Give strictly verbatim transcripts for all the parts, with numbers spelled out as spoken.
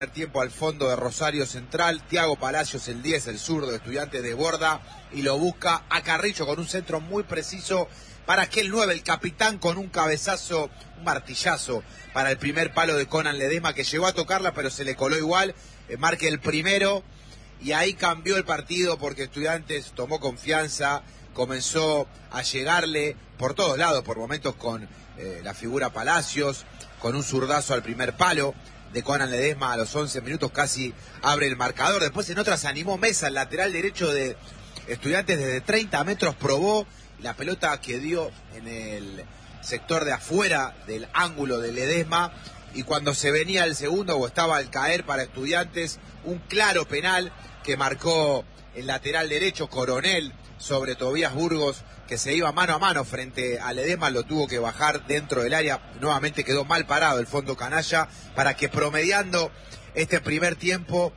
Tiempo al fondo de Rosario Central, Thiago Palacios, el diez, el zurdo de Estudiantes, desborda y lo busca a Carrillo con un centro muy preciso para que el nueve, el capitán, con un cabezazo, un martillazo para el primer palo de Conan Ledesma, que llegó a tocarla pero se le coló igual, eh, marque el primero y ahí cambió el partido porque Estudiantes tomó confianza, comenzó a llegarle por todos lados, por momentos con eh, la figura Palacios, con un zurdazo al primer palo de Conan Ledesma a los once minutos, casi abre el marcador. Después en otra se animó Mesa, el lateral derecho de Estudiantes, desde treinta metros probó la pelota que dio en el sector de afuera del ángulo de Ledesma, y cuando se venía el segundo o estaba al caer para Estudiantes, un claro penal que marcó el lateral derecho Coronel sobre Tobías Burgos, que se iba mano a mano frente a Ledesma, lo tuvo que bajar dentro del área, nuevamente quedó mal parado el fondo canalla, para que promediando este primer tiempo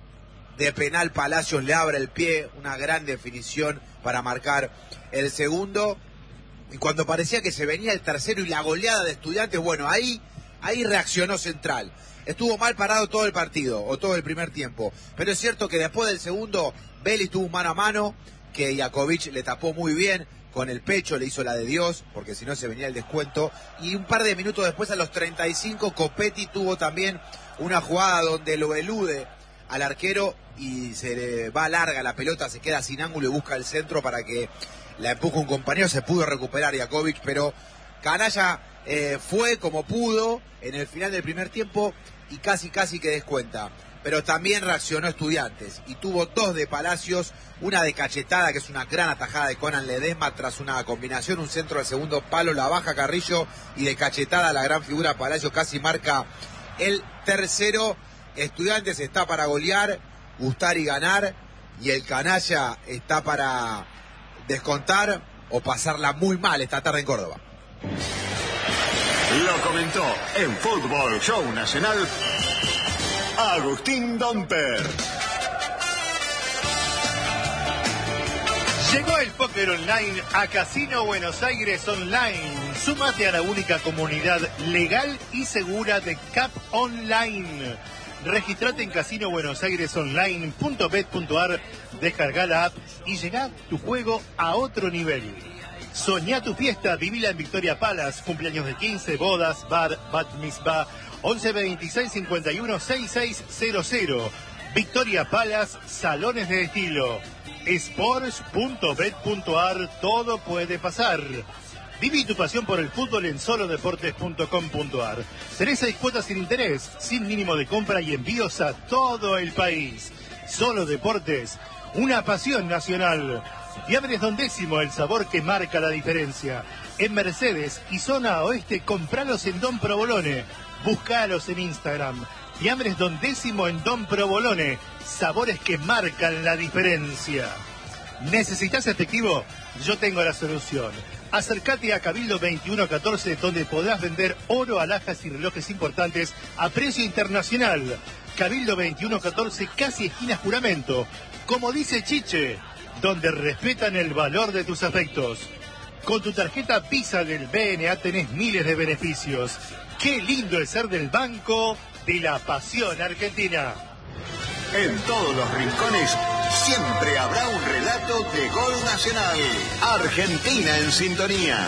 de penal Palacios le abra el pie, una gran definición para marcar el segundo, y cuando parecía que se venía el tercero y la goleada de Estudiantes, bueno, ahí, ahí reaccionó Central. Estuvo mal parado todo el partido, o todo el primer tiempo, pero es cierto que después del segundo, Vélez tuvo mano a mano, que Jakovic le tapó muy bien, con el pecho le hizo la de Dios, porque si no se venía el descuento, y un par de minutos después, a los treinta y cinco, Copetti tuvo también una jugada donde lo elude al arquero y se le va larga la pelota, se queda sin ángulo y busca el centro para que la empuje un compañero. Se pudo recuperar Jakovic, pero Canalla eh, fue como pudo en el final del primer tiempo y casi casi que descuenta. Pero también reaccionó Estudiantes y tuvo dos de Palacios, una de cachetada, que es una gran atajada de Conan Ledesma tras una combinación, un centro al segundo palo, la baja Carrillo, y de cachetada la gran figura Palacios casi marca el tercero. Estudiantes está para golear, gustar y ganar, y el Canalla está para descontar o pasarla muy mal esta tarde en Córdoba. Lo comentó en Fútbol Show Nacional Agustín Domper. Llegó el póker online a Casino Buenos Aires Online. Súmate a la única comunidad legal y segura de C A P Online. Registrate en casino buenos aires online punto bet punto ar, descarga la app y llegá tu juego a otro nivel. Soñá tu fiesta, vivila en Victoria Palace, cumpleaños de quince, bodas, bar, bat mitzvah, once veintiséis cincuenta y uno sesenta y seis cero cero. Victoria Palace, salones de estilo. sports punto bet punto ar, todo puede pasar. Viví tu pasión por el fútbol en solo deportes punto com punto ar. Tenés seis cuotas sin interés, sin mínimo de compra y envíos a todo el país. Solo Deportes, una pasión nacional. Fiambres Don Décimo, el sabor que marca la diferencia. En Mercedes y zona oeste, compralos en Don Provolone. Buscalos en Instagram. Fiambres Don Décimo en Don Provolone. Sabores que marcan la diferencia. ¿Necesitas efectivo? Yo tengo la solución. Acércate a Cabildo veintiuno catorce, donde podrás vender oro, alhajas y relojes importantes a precio internacional. Cabildo veintiuno catorce, casi esquina Juramento. Como dice Chiche, donde respetan el valor de tus afectos. Con tu tarjeta Visa del B N A tenés miles de beneficios. Qué lindo es ser del Banco de la Pasión Argentina. En todos los rincones siempre habrá un relato de gol nacional. Argentina en sintonía.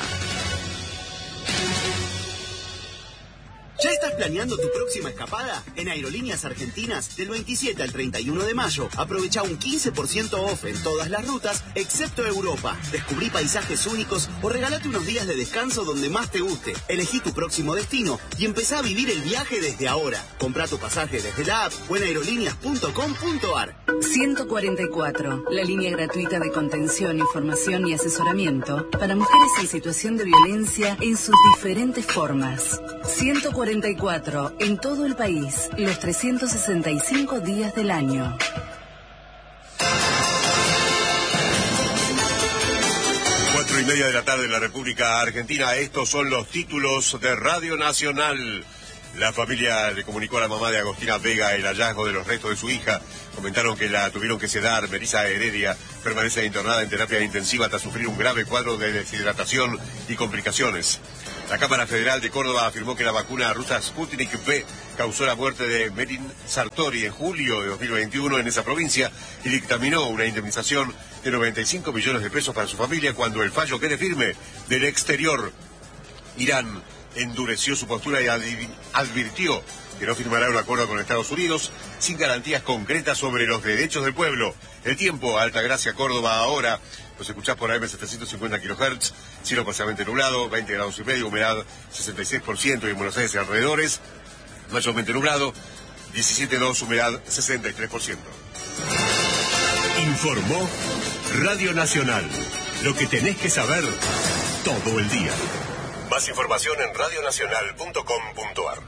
¿Ya estás planeando tu próxima escapada? En Aerolíneas Argentinas, del veintisiete al treinta y uno de mayo, aprovecha un quince por ciento off en todas las rutas, excepto Europa. Descubrí paisajes únicos o regalate unos días de descanso donde más te guste. Elegí tu próximo destino y empezá a vivir el viaje desde ahora. Comprá tu pasaje desde la app o en aerolíneas punto com punto ar. ciento cuarenta y cuatro, la línea gratuita de contención, información y asesoramiento para mujeres en situación de violencia en sus diferentes formas. ciento cuarenta y cuatro, en todo el país, los trescientos sesenta y cinco días del año. Cuatro y media de la tarde en la República Argentina. Estos son los títulos de Radio Nacional. La familia le comunicó a la mamá de Agostina Vega el hallazgo de los restos de su hija. Comentaron que la tuvieron que sedar. Melissa Heredia permanece internada en terapia intensiva tras sufrir un grave cuadro de deshidratación y complicaciones. La Cámara Federal de Córdoba afirmó que la vacuna rusa Sputnik V causó la muerte de Merin Sartori en julio de dos mil veintiuno en esa provincia y dictaminó una indemnización de noventa y cinco millones de pesos para su familia cuando el fallo quede firme del exterior. Irán endureció su postura y advirtió que no firmará un acuerdo con Estados Unidos sin garantías concretas sobre los derechos del pueblo. El tiempo, Altagracia, Córdoba, ahora, los escuchás por A M setecientos cincuenta kilohertz, cielo parcialmente nublado, veinte grados y medio, humedad sesenta y seis por ciento y en Buenos Aires y alrededores, mayormente nublado, diecisiete punto dos, humedad sesenta y tres por ciento. Informó Radio Nacional. Lo que tenés que saber todo el día. Más información en radio nacional punto com punto a r.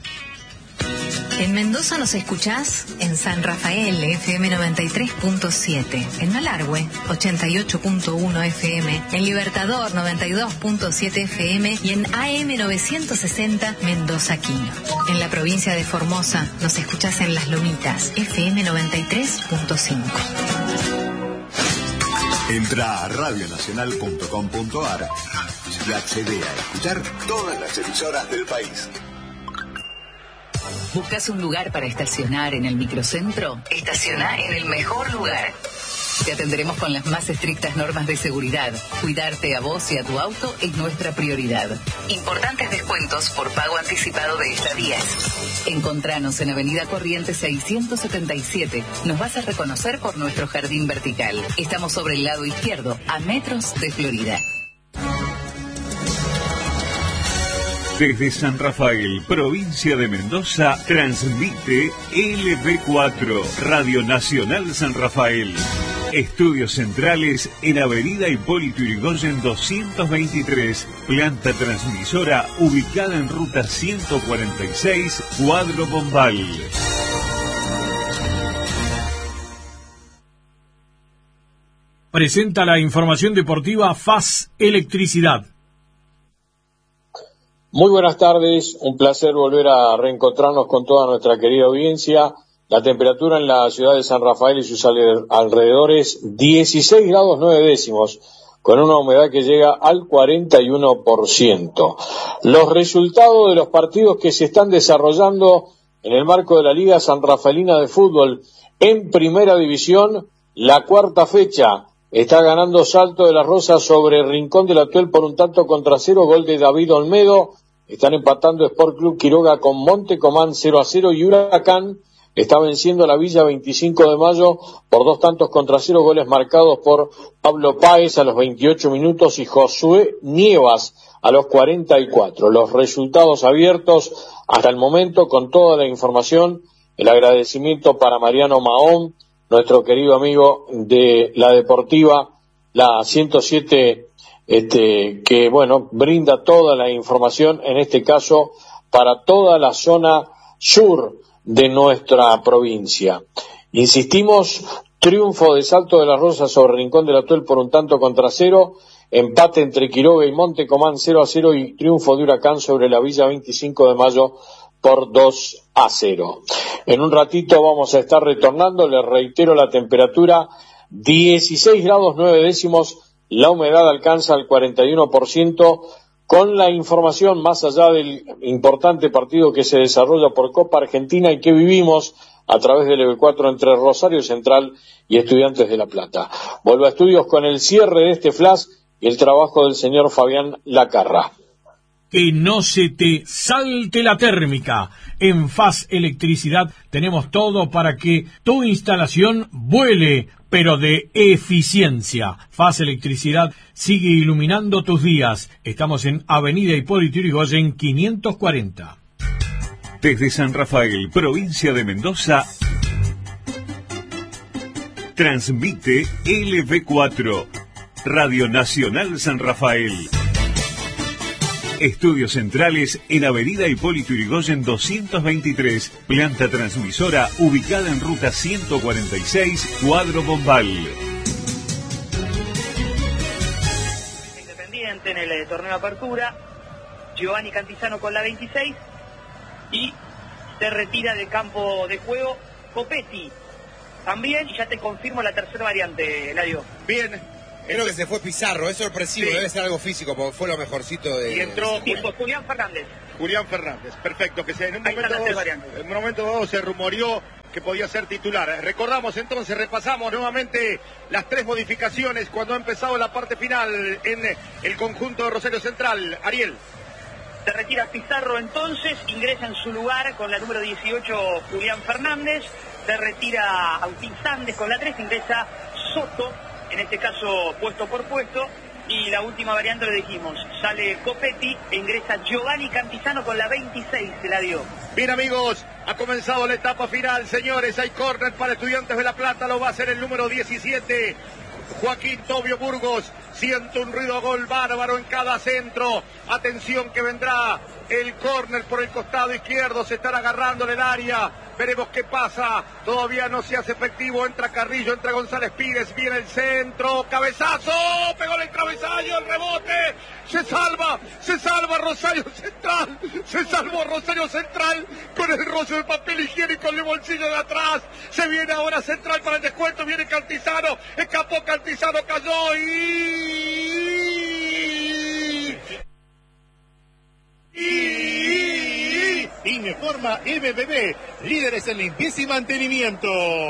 En Mendoza nos escuchás en San Rafael, F M noventa y tres punto siete, en Malargüe, ochenta y ocho punto uno F M, en Libertador, noventa y dos punto siete F M y en A M novecientos sesenta Mendoza Quino. En la provincia de Formosa nos escuchás en Las Lomitas, F M noventa y tres punto cinco. Entra a radio nacional punto com punto a r y accede a escuchar todas las emisoras del país. ¿Buscas un lugar para estacionar en el microcentro? Estaciona en el mejor lugar. Te atenderemos con las más estrictas normas de seguridad. Cuidarte a vos y a tu auto es nuestra prioridad. Importantes descuentos por pago anticipado de estadías. Encontranos en Avenida Corrientes seiscientos setenta y siete. Nos vas a reconocer por nuestro jardín vertical. Estamos sobre el lado izquierdo, a metros de Florida. Desde San Rafael, provincia de Mendoza, transmite L B cuatro, Radio Nacional San Rafael. Estudios centrales en Avenida Hipólito Yrigoyen doscientos veintitrés, planta transmisora ubicada en ruta ciento cuarenta y seis, Cuadro Bombal. Presenta la información deportiva F A S Electricidad. Muy buenas tardes, un placer volver a reencontrarnos con toda nuestra querida audiencia. La temperatura en la ciudad de San Rafael y sus alrededores, dieciséis grados nueve décimos, con una humedad que llega al cuarenta y uno por ciento. Los resultados de los partidos que se están desarrollando en el marco de la Liga San Rafaelina de Fútbol en Primera División, la cuarta fecha. Está ganando Salto de las Rosas sobre Rincón del Atuel por un tanto contra cero, gol de David Olmedo. Están empatando Sport Club Quiroga con Monte Comán cero a cero y Huracán está venciendo a la Villa veinticinco de mayo por dos tantos contra cero, goles marcados por Pablo Páez a los veintiocho minutos y Josué Nievas a los cuarenta y cuatro. Los resultados abiertos hasta el momento con toda la información. El agradecimiento para Mariano Mahón, nuestro querido amigo de la Deportiva, la ciento siete, este, que bueno, brinda toda la información, en este caso, para toda la zona sur de nuestra provincia. Insistimos, triunfo de Salto de las Rosas sobre Rincón del Atuel por un tanto contra cero, empate entre Quiroga y Monte Comán cero a cero y triunfo de Huracán sobre la Villa veinticinco de mayo por dos a cero. En un ratito vamos a estar retornando, les reitero la temperatura, dieciséis grados nueve décimos, la humedad alcanza el cuarenta y uno por ciento, con la información más allá del importante partido que se desarrolla por Copa Argentina y que vivimos a través del L B cuatro entre Rosario Central y Estudiantes de La Plata. Vuelvo a estudios con el cierre de este flash y el trabajo del señor Fabián Lacarra. Que no se te salte la térmica. En F A S Electricidad tenemos todo para que tu instalación vuele, pero de eficiencia. F A S Electricidad sigue iluminando tus días. Estamos en Avenida Hipólito Yrigoyen quinientos cuarenta. Desde San Rafael, provincia de Mendoza, transmite L B cuatro, Radio Nacional San Rafael. Estudios centrales en Avenida Hipólito Yrigoyen doscientos veintitrés, planta transmisora ubicada en ruta ciento cuarenta y seis, Cuadro Bombal. Independiente en el eh, torneo de apertura, Giovanni Cantizano con la veintiséis y se retira del campo de juego Copetti también, y ya te confirmo la tercera variante, Eladio. Bien, Creo que se fue Pizarro, es sorpresivo, sí. Debe ser algo físico, porque fue lo mejorcito de... Y entró sí, pues Julián Fernández. Julián Fernández, perfecto, que se, en un momento dado, en un momento dado se rumoreó que podía ser titular. Recordamos entonces, repasamos nuevamente las tres modificaciones cuando ha empezado la parte final en el conjunto de Rosario Central. Ariel. Se retira Pizarro entonces, ingresa en su lugar con la número dieciocho Julián Fernández, se retira Agustín Sández con la tres, ingresa Soto, en este caso puesto por puesto, y la última variante lo dijimos, sale Copetti e ingresa Giovanni Cantizano con la veintiséis, se la dio. Bien amigos, ha comenzado la etapa final, señores, hay córner para Estudiantes de La Plata, lo va a hacer el número diecisiete, Joaquín Tobio Burgos. Siento un ruido gol bárbaro en cada centro. Atención que vendrá el córner por el costado izquierdo. Se están agarrando en el área. Veremos qué pasa. Todavía no se hace efectivo. Entra Carrillo, entra González Pires. Viene el centro. Cabezazo. Pegó en el travesaño. El rebote. Se salva. Se salva Rosario Central. Se salvó Rosario Central con el rollo de papel higiénico en el bolsillo de atrás. Se viene ahora Central para el descuento. Viene Cantizano. Escapó Cantizano. Cayó y... Y... Informa M B B, líderes en limpieza y mantenimiento.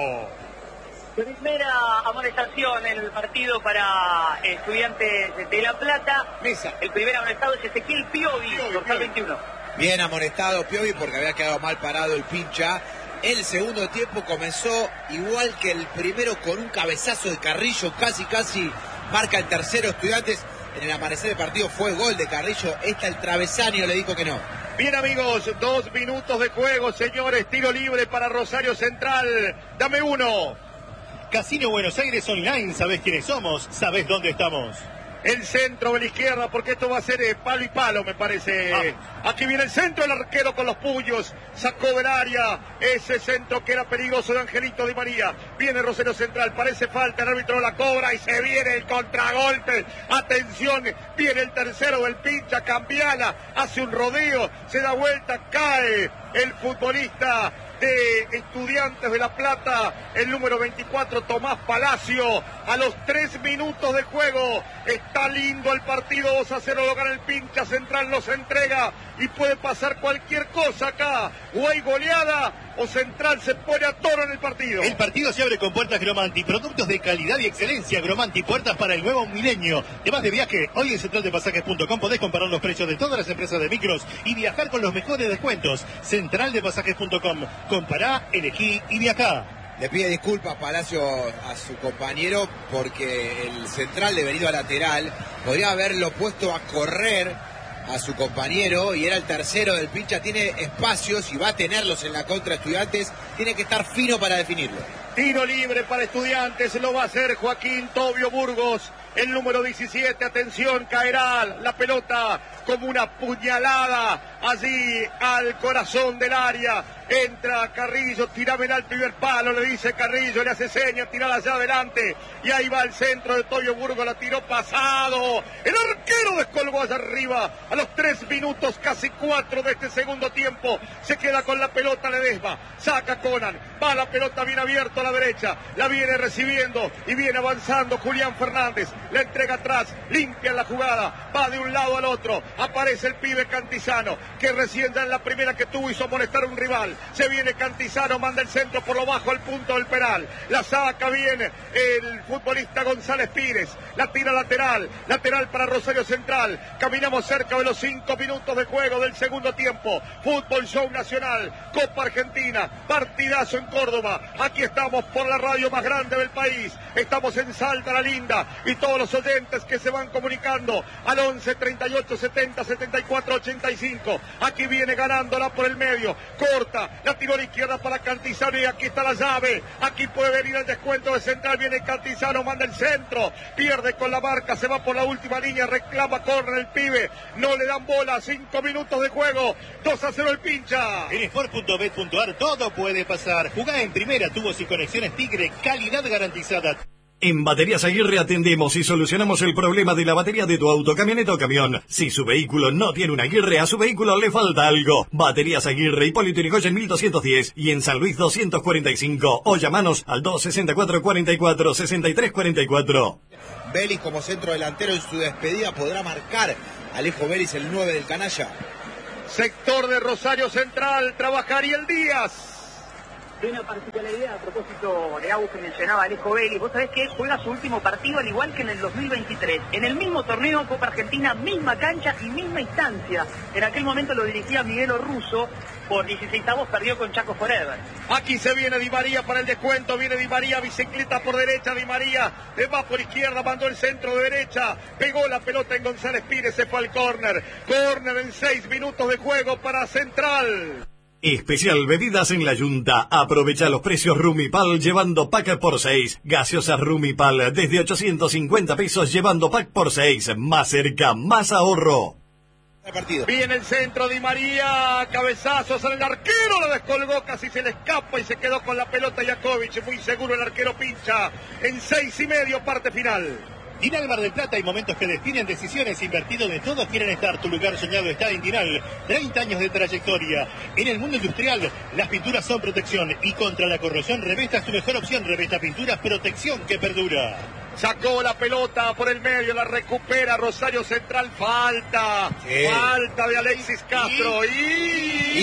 Primera amonestación en el partido para Estudiantes de La Plata. Mesa. El primer amonestado es Ezequiel Piovi, dorsal veintiuno. Bien amonestado Piovi porque había quedado mal parado el pincha. El segundo tiempo comenzó igual que el primero con un cabezazo de Carrillo, casi casi marca el tercero Estudiantes. En el amanecer del partido fue gol de Carrillo, esta el travesaño le dijo que no. Bien amigos, dos minutos de juego, señores, tiro libre para Rosario Central. Dame uno. Casino Buenos Aires Online, ¿sabés quiénes somos? ¿Sabés dónde estamos? El centro de la izquierda, porque esto va a ser eh, palo y palo, me parece. Ah. Aquí viene el centro, el arquero con los puños. Sacó del área ese centro que era peligroso de Angelito Di María. Viene Rosario Central, parece falta, el árbitro la cobra y se viene el contragolpe. Atención, viene el tercero del pincha, Cambiala, hace un rodeo, se da vuelta, cae el futbolista de Estudiantes de La Plata, el número veinticuatro, Tomás Palacio, a los tres minutos de juego. Está lindo el partido, dos a cero lo gana el pincha, Central nos entrega y puede pasar cualquier cosa acá. O hay goleada o Central se pone a toro en el partido. El partido se abre con puertas Gromanti, productos de calidad y excelencia. Gromanti, puertas para el nuevo milenio. Temas de viaje, hoy en central de pasajes punto com podés comparar los precios de todas las empresas de micros y viajar con los mejores descuentos. central de pasajes punto com, compará, elegí y viajá. Le pide disculpas Palacio a su compañero porque el central de venido a lateral podría haberlo puesto a correr a su compañero y era el tercero del pincha, tiene espacios y va a tenerlos en la contra Estudiantes, tiene que estar fino para definirlo. Tiro libre para Estudiantes, lo va a hacer Joaquín Tobio Burgos, el número diecisiete, atención, caerá la pelota como una puñalada allí al corazón del área. Entra Carrillo, tirámela al primer palo, le dice Carrillo, le hace señas, tirala allá adelante. Y ahí va el centro de Tobio Burgos, la tiró pasado. El arquero descolgó allá arriba. A los tres minutos, casi cuatro de este segundo tiempo, se queda con la pelota Ledesma. Saca Conan, va la pelota bien abierta a la derecha. La viene recibiendo y viene avanzando Julián Fernández. La entrega atrás, limpia la jugada, va de un lado al otro. Aparece el pibe Cantizano, que recién ya en la primera que tuvo hizo molestar a un rival. Se viene Cantizano, manda el centro por lo bajo al punto del penal. La saca bien el futbolista González Pires. La tira lateral, lateral para Rosario Central. Caminamos cerca de los cinco minutos de juego del segundo tiempo. Fútbol Show Nacional, Copa Argentina, partidazo en Córdoba. Aquí estamos por la radio más grande del país. Estamos en Salta la Linda y todos los oyentes que se van comunicando al once, treinta y ocho, setenta, setenta y cuatro, ochenta y cinco. Aquí viene ganándola por el medio, corta, la tiró a la izquierda para Cantizano y aquí está la llave. Aquí puede venir el descuento de Central, viene Cantizano, manda el centro, pierde con la marca, se va por la última línea, reclama, corre el pibe, no le dan bola, cinco minutos de juego, dos a cero el pincha. En sport punto bet punto ar todo puede pasar. Jugá en primera, tubos y conexiones Tigre, calidad garantizada. En Baterías Aguirre atendemos y solucionamos el problema de la batería de tu auto, camioneta o camión. Si su vehículo no tiene una Aguirre, a su vehículo le falta algo. Baterías Aguirre, Hipólito Yrigoyen mil doscientos diez y en San Luis doscientos cuarenta y cinco. O llamanos al dos sesenta y cuatro, cuarenta y cuatro, sesenta y tres cuarenta y cuatro. Vélez como centro delantero en su despedida podrá marcar. Alejo Vélez, el nueve del canalla. Sector de Rosario Central, trabaja Ariel Díaz. Tiene una particularidad a propósito de algo que mencionaba Alejo Vélez. Vos sabés que juega su último partido al igual que en el dos mil veintitrés. En el mismo torneo, Copa Argentina, misma cancha y misma instancia. En aquel momento lo dirigía Miguel Orruso. Por dieciseisavos perdió con Chaco Forever. Aquí se viene Di María para el descuento. Viene Di María, bicicleta por derecha. Di María le va por izquierda, mandó el centro de derecha. Pegó la pelota en González Pires, se fue al córner. Córner en seis minutos de juego para Central. Especial bebidas en la Yunta. Aprovecha los precios Rumipal llevando pack por seis. Gaseosas Rumipal desde ochocientos cincuenta pesos llevando pack por seis. Más cerca, más ahorro. Partido. Viene el centro, Di María, cabezazos al arquero, lo descolgó, casi se le escapa y se quedó con la pelota Jakovic, muy seguro el arquero pincha, en seis y medio, parte final. Dinal Mar del Plata, hay momentos que definen decisiones, invertido de todos quieren estar, tu lugar soñado está en Dinal, treinta años de trayectoria. En el mundo industrial, las pinturas son protección y contra la corrosión, Revesta es tu mejor opción, Revesta Pinturas, protección que perdura. Sacó la pelota por el medio, la recupera Rosario Central, falta, sí. falta de Alexis Castro y... y...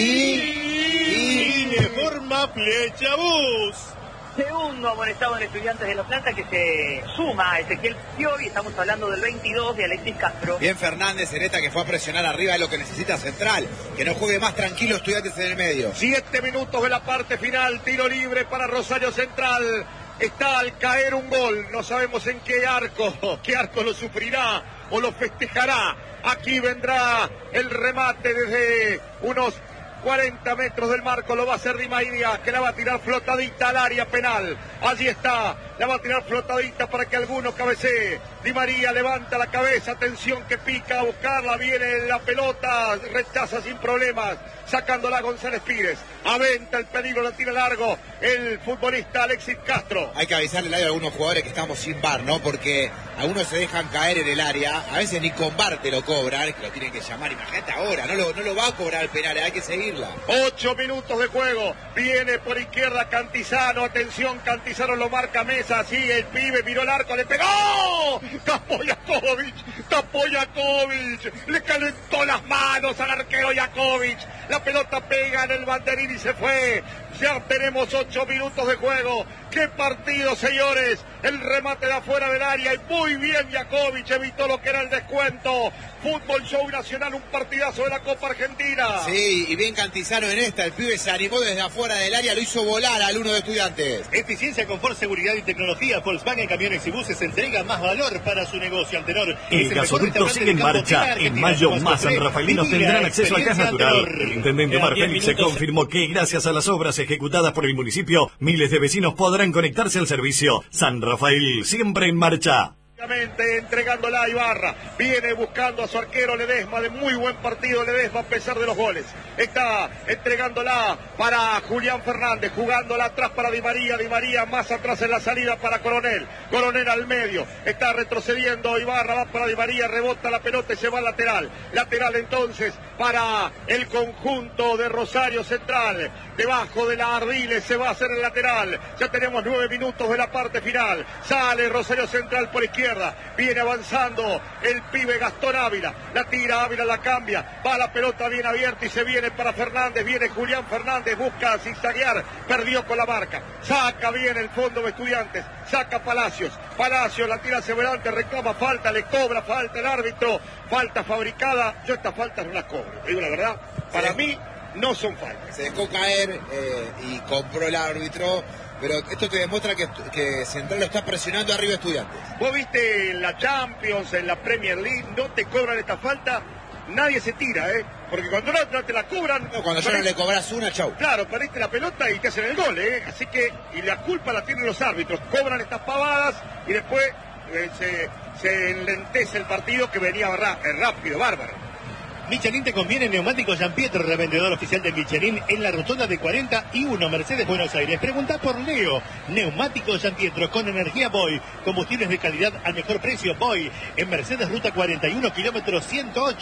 y... y le forma flecha bus. Segundo amonestado en Estudiantes de La Plata que se suma a Ezequiel Piovi, estamos hablando del veintidós de Alexis Castro. Bien Fernández, Sereta que fue a presionar arriba, es lo que necesita Central, que no juegue más tranquilo Estudiantes en el medio. Siete minutos de la parte final, tiro libre para Rosario Central. Está al caer un gol, no sabemos en qué arco, qué arco lo sufrirá o lo festejará. Aquí vendrá el remate desde unos cuarenta metros del marco, lo va a hacer Di María, que la va a tirar flotadita al área penal. Allí está, la va a tirar flotadita para que alguno cabecee. Di María levanta la cabeza, atención que pica a buscarla, viene la pelota, rechaza sin problemas, sacándola González Pires. Aventa el peligro, la tira largo el futbolista Alexis Castro. Hay que avisarle a algunos jugadores que estamos sin V A R, ¿no? Porque algunos se dejan caer en el área, a veces ni con V A R te lo cobran, que lo tienen que llamar. Imagínate ahora, no lo, no lo va a cobrar el penal, hay que seguirla. Ocho minutos de juego, viene por izquierda Cantizano, atención, Cantizano lo marca Mesa, sí, el pibe miró el arco, le pegó, tapó Jakovic, tapó Jakovic, le calentó las manos al arquero Jakovic, la pelota pega en el banderín y se fue. Ya tenemos ocho minutos de juego. ¡Qué partido, señores! El remate de afuera del área y muy bien Jakovic evitó lo que era el descuento. Fútbol Show Nacional, un partidazo de la Copa Argentina. Sí, y bien Cantizano en esta. El pibe se animó desde afuera del área, lo hizo volar al uno de Estudiantes. Eficiencia, confort, seguridad y tecnología. Volkswagen Camiones y Buses entrega más valor para su negocio. Antenor. El, el gasoducto sigue en marcha. En mayo, más sanrafaelinos tendrán acceso al gas natural. El intendente Omar Félix se confirmó que gracias a las obras ejecutadas por el municipio, miles de vecinos podrán conectarse al servicio. San Rafael, siempre en marcha. Entregándola a Ibarra, viene buscando a su arquero Ledesma, de muy buen partido Ledesma a pesar de los goles, está entregándola para Julián Fernández, jugándola atrás para Di María, Di María más atrás en la salida para Coronel, Coronel al medio, está retrocediendo Ibarra, va para Di María, rebota la pelota y se va al lateral, lateral entonces para el conjunto de Rosario Central, debajo de la Ardiles se va a hacer el lateral, ya tenemos nueve minutos de la parte final, sale Rosario Central por izquierda, viene avanzando el pibe Gastón Ávila, la tira Ávila, la cambia, va la pelota bien abierta y se viene para Fernández, viene Julián Fernández, busca zigzaguear, perdió con la marca, saca bien el fondo de Estudiantes, saca Palacios, Palacios la tira hacia adelante, reclama falta, le cobra falta el árbitro, falta fabricada, yo estas faltas no las cobro, digo la verdad, para sí. mí no son faltas. Se dejó caer eh, y compró el árbitro. Pero esto te demuestra que, que Central lo está presionando arriba de Estudiantes. Vos viste en la Champions, en la Premier League, no te cobran esta falta, nadie se tira, ¿eh? Porque cuando no, no te la cobran... No, cuando ya no le cobras una, chau. Claro, perdiste la pelota y te hacen el gol, ¿eh? Así que, y la culpa la tienen los árbitros, cobran estas pavadas y después eh, se, se enlentece el partido que venía rápido, bárbaro. Michelin te conviene, neumáticos Jean Pietro, revendedor oficial de Michelin en la rotonda de cuarenta y uno, Mercedes, Buenos Aires. Pregunta por Leo. Neumáticos Jean Pietro con energía Boy. Combustibles de calidad al mejor precio Boy. En Mercedes, ruta cuarenta y uno, kilómetro ciento ocho.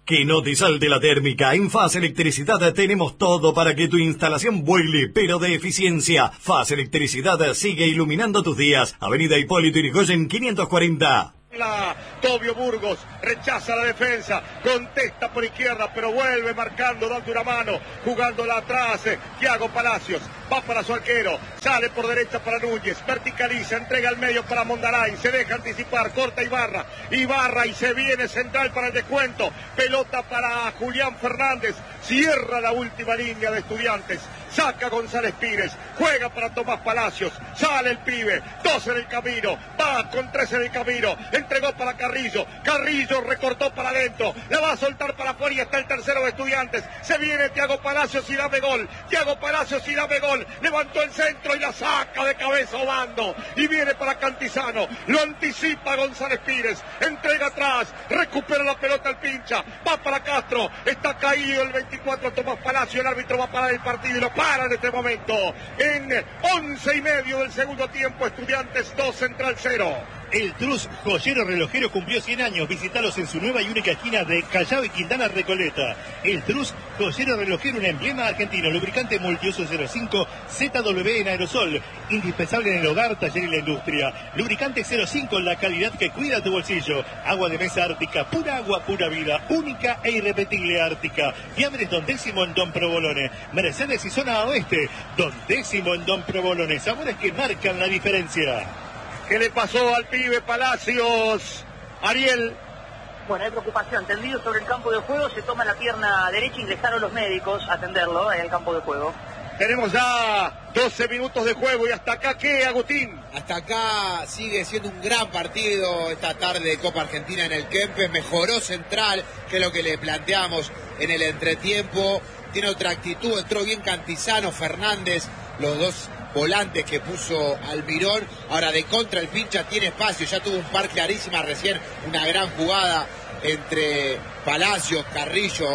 Que no te salte la térmica. En Faz Electricidad tenemos todo para que tu instalación vuele, pero de eficiencia. Faz Electricidad sigue iluminando tus días. Avenida Hipólito Yrigoyen quinientos cuarenta. La Tobio Burgos rechaza la defensa, contesta por izquierda, pero vuelve marcando, dando una mano, jugándola atrás. eh, Thiago Palacios va para su arquero, sale por derecha para Núñez, verticaliza, entrega al medio para Mondarain, se deja anticipar, corta Ibarra, Ibarra y se viene central para el descuento, pelota para Julián Fernández, cierra la última línea de Estudiantes, saca González Pires, juega para Tomás Palacios, sale el pibe, dos en el camino, va con tres en el camino, entregó para Carrillo, Carrillo recortó para adentro, la va a soltar para afuera y está el tercero de Estudiantes, se viene Thiago Palacios y dame gol, Thiago Palacios y dame gol, levantó el centro y la saca de cabeza Obando, y viene para Cantizano, lo anticipa González Pires, entrega atrás, recupera la pelota al pincha, va para Castro, está caído el veinticuatro Tomás Palacio, el árbitro va a parar el partido y lo para en este momento, en once y medio del segundo tiempo, Estudiantes dos, Central cero. El Trus Joyero Relojero cumplió cien años. Visítalos en su nueva y única esquina de Callao y Quintana Recoleta. El Trus Joyero Relojero, un emblema argentino. Lubricante multiuso cero cinco Z W en aerosol. Indispensable en el hogar, taller y la industria. Lubricante cero cinco, la calidad que cuida tu bolsillo. Agua de mesa Ártica, pura agua, pura vida. Única e irrepetible Ártica. Fiambres Don Décimo en Don Provolone. Mercedes y zona oeste. Don Décimo en Don Provolone. Sabores que marcan la diferencia. ¿Qué le pasó al pibe Palacios? Ariel. Bueno, hay preocupación. Tendido sobre el campo de juego, se toma la pierna derecha, ingresaron los médicos a atenderlo en el campo de juego. Tenemos ya doce minutos de juego y hasta acá, ¿qué, Agustín? Hasta acá sigue siendo un gran partido esta tarde de Copa Argentina en el Kempes. Mejoró Central, que es lo que le planteamos en el entretiempo. Tiene otra actitud, entró bien Cantizano, Fernández, los dos volantes que puso Almirón. Ahora de contra el pincha tiene espacio, ya tuvo un par clarísima recién, una gran jugada entre Palacios, Carrillo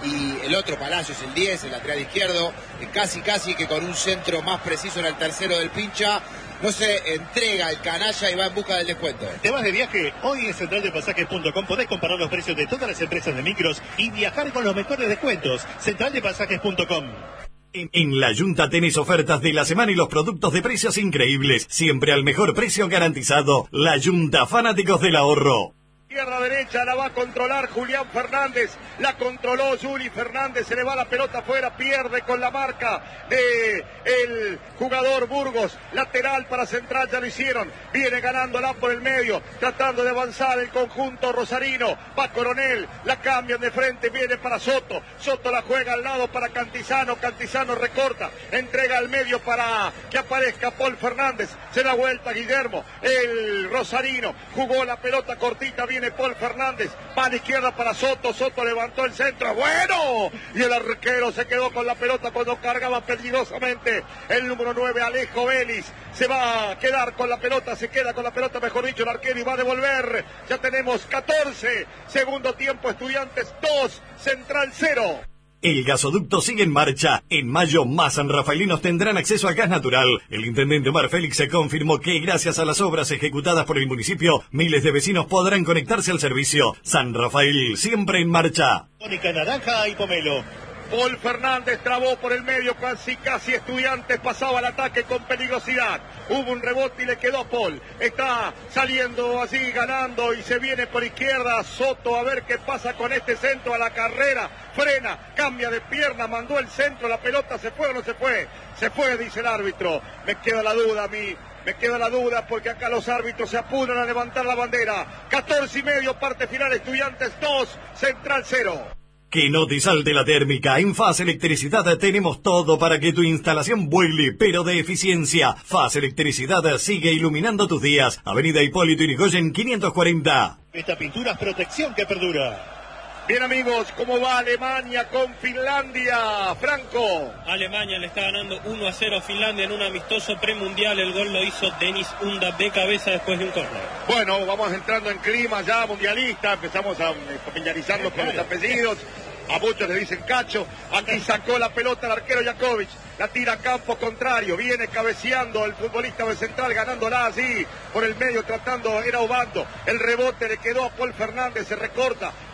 y el otro Palacios, el diez, el lateral izquierdo, casi casi que con un centro más preciso en el tercero del pincha. No se entrega el canalla y va en busca del descuento. ¿Te vas de viaje? Hoy en central de pasajes punto com podés comparar los precios de todas las empresas de micros y viajar con los mejores descuentos. central de pasajes punto com. En, en La Yunta tenés ofertas de la semana y los productos de precios increíbles. Siempre al mejor precio garantizado. La Yunta, fanáticos del ahorro. Izquierda derecha la va a controlar Julián Fernández, la controló Juli Fernández, se le va la pelota afuera, pierde con la marca de el jugador Burgos, lateral para Central, ya lo hicieron, viene ganándola por el medio, tratando de avanzar el conjunto rosarino, va Coronel, la cambian de frente, viene para Soto, Soto la juega al lado para Cantizano, Cantizano recorta, entrega al medio para que aparezca Paul Fernández, se da vuelta Guillermo, el rosarino, jugó la pelota cortita, viene Paul Fernández, va a la izquierda para Soto, Soto levantó el centro, bueno, y el arquero se quedó con la pelota cuando cargaba peligrosamente el número nueve, Alejo Vélez, se va a quedar con la pelota, se queda con la pelota, mejor dicho, el arquero y va a devolver, ya tenemos catorce, segundo tiempo, Estudiantes dos, Central cero. El gasoducto sigue en marcha. En mayo, más sanrafaelinos tendrán acceso al gas natural. El intendente Omar Félix se confirmó que, gracias a las obras ejecutadas por el municipio, miles de vecinos podrán conectarse al servicio. San Rafael, siempre en marcha. Mónica Naranja y Pomelo. Paul Fernández trabó por el medio, casi casi Estudiantes pasaba al ataque con peligrosidad. Hubo un rebote y le quedó a Paul. Está saliendo así, ganando y se viene por izquierda Soto a ver qué pasa con este centro a la carrera. Frena, cambia de pierna, mandó el centro, la pelota se fue o no se fue. Se fue, dice el árbitro. Me queda la duda a mí. Me queda la duda porque acá los árbitros se apuran a levantar la bandera. catorce y medio, parte final, Estudiantes dos, Central cero. Que no te salte la térmica. En Faz Electricidad tenemos todo para que tu instalación vuele, pero de eficiencia. Faz Electricidad sigue iluminando tus días. Avenida Hipólito Yrigoyen quinientos cuarenta. Esta pintura es protección que perdura. Bien amigos, ¿cómo va Alemania con Finlandia? Franco. Alemania le está ganando uno a cero a Finlandia en un amistoso premundial. El gol lo hizo Denis Unda de cabeza después de un córner. Bueno, vamos entrando en clima ya mundialista. Empezamos a familiarizarnos con los apellidos. A muchos le dicen Cacho. Aquí sacó la pelota el arquero Jakovic. La tira a campo contrario. Viene cabeceando el futbolista de Central, ganándola así por el medio, tratando, era Obando. El rebote le quedó a Paul Fernández, se recorta.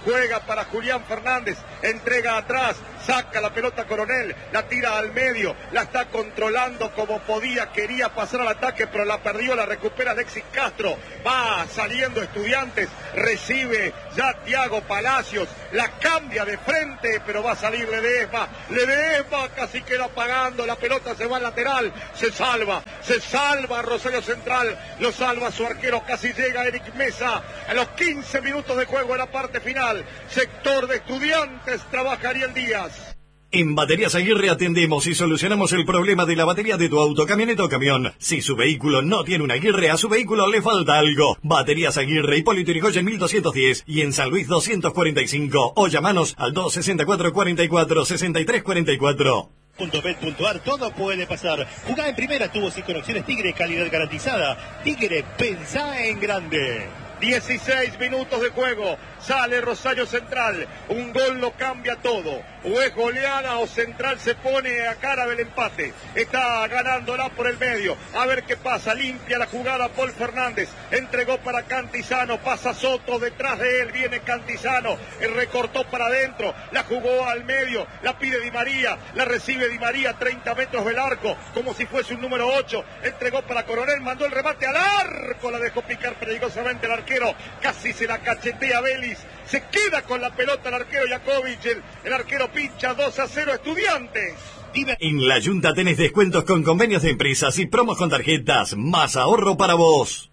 juega para Julián Fernández, entrega atrás, saca la pelota Coronel, la tira al medio, la está controlando como podía, quería pasar al ataque, pero la perdió, la recupera Alexis Castro, va saliendo Estudiantes, recibe ya Thiago Palacios, la cambia de frente, pero va a salir Ledesma, Ledesma casi queda pagando, la pelota se va al lateral, se salva, se salva Rosario Central, lo salva su arquero, casi llega Eric Mesa, a los quince minutos de juego en la parte final, sector de Estudiantes, trabaja Ariel Díaz. En Baterías Aguirre atendemos y solucionamos el problema de la batería de tu auto, camioneta o camión. Si su vehículo no tiene una Aguirre, a su vehículo le falta algo. Baterías Aguirre, Hipólito Yrigoyen mil doscientos diez y en San Luis doscientos cuarenta y cinco. O llamanos al dos sesenta y cuatro cuarenta y cuatro, sesenta y tres cuarenta y cuatro. .bet.ar, todo puede pasar. Jugá en primera, tubos y conexiones Tigre, calidad garantizada. Tigre, pensá en grande. dieciséis minutos de juego, sale Rosario Central, un gol lo cambia todo, o es goleada o Central se pone a cara del empate, está ganándola por el medio, a ver qué pasa, limpia la jugada Paul Fernández, entregó para Cantizano, pasa Soto, detrás de él viene Cantizano, recortó para adentro, la jugó al medio, la pide Di María, la recibe Di María, treinta metros del arco, como si fuese un número ocho, entregó para Coronel, mandó el remate al arco, la dejó picar peligrosamente el arquero, casi se la cachetea Vélez, se queda con la pelota el arquero Jakovic, el, el arquero pincha dos a cero Estudiantes. En la Junta tenés descuentos con convenios de empresas y promos con tarjetas, más ahorro para vos.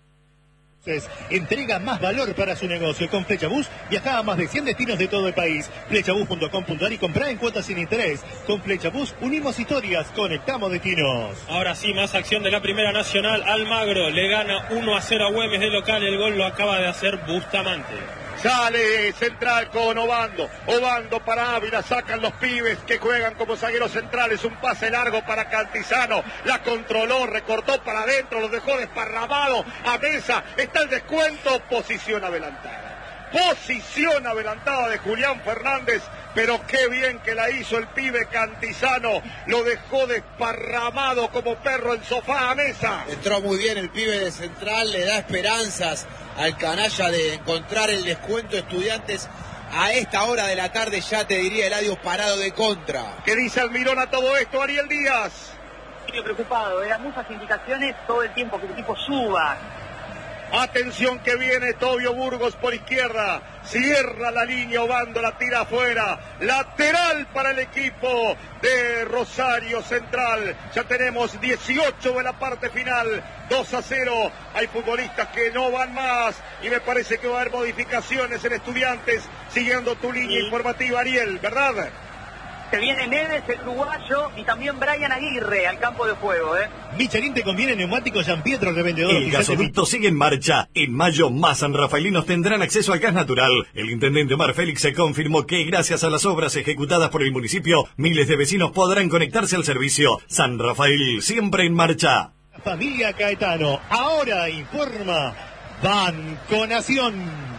Entrega más valor para su negocio. Con Flechabús viaja a más de cien destinos de todo el país. Flechabús punto com punto ar y comprá en cuotas sin interés. Con Flechabús unimos historias, conectamos destinos. Ahora sí, más acción de la Primera Nacional. Almagro le gana uno a cero a Güemes de local. El gol lo acaba de hacer Bustamante. Sale Central con Obando, Obando para Ávila, sacan los pibes que juegan como zagueros centrales, un pase largo para Cantizano, la controló, recortó para adentro, los dejó desparramado a Mesa, está el descuento, posición adelantada, posición adelantada de Julián Fernández, pero qué bien que la hizo el pibe Cantizano, lo dejó desparramado como perro en sofá a Mesa. Entró muy bien el pibe de Central, le da esperanzas al canalla de encontrar el descuento. Estudiantes a esta hora de la tarde, ya te diría Eladio, parado de contra. ¿Qué dice Almirón a todo esto, Ariel Díaz? Estoy preocupado, eran muchas indicaciones todo el tiempo que el equipo suba. Atención que viene Tobio Burgos por izquierda, cierra la línea, Obando la tira afuera, lateral para el equipo de Rosario Central, ya tenemos dieciocho de la parte final, dos a cero, hay futbolistas que no van más y me parece que va a haber modificaciones en Estudiantes, siguiendo tu línea sí. informativa, Ariel, ¿verdad? Se viene Neves, el uruguayo, y también Brian Aguirre al campo de juego, ¿eh? Michelin te conviene neumáticos Gian Pietro, revendedor. El gasoducto sigue en marcha. En mayo, más sanrafaelinos tendrán acceso al gas natural. El intendente Omar Félix se confirmó que, gracias a las obras ejecutadas por el municipio, miles de vecinos podrán conectarse al servicio. San Rafael, siempre en marcha. Familia Caetano, ahora informa Banco Nación.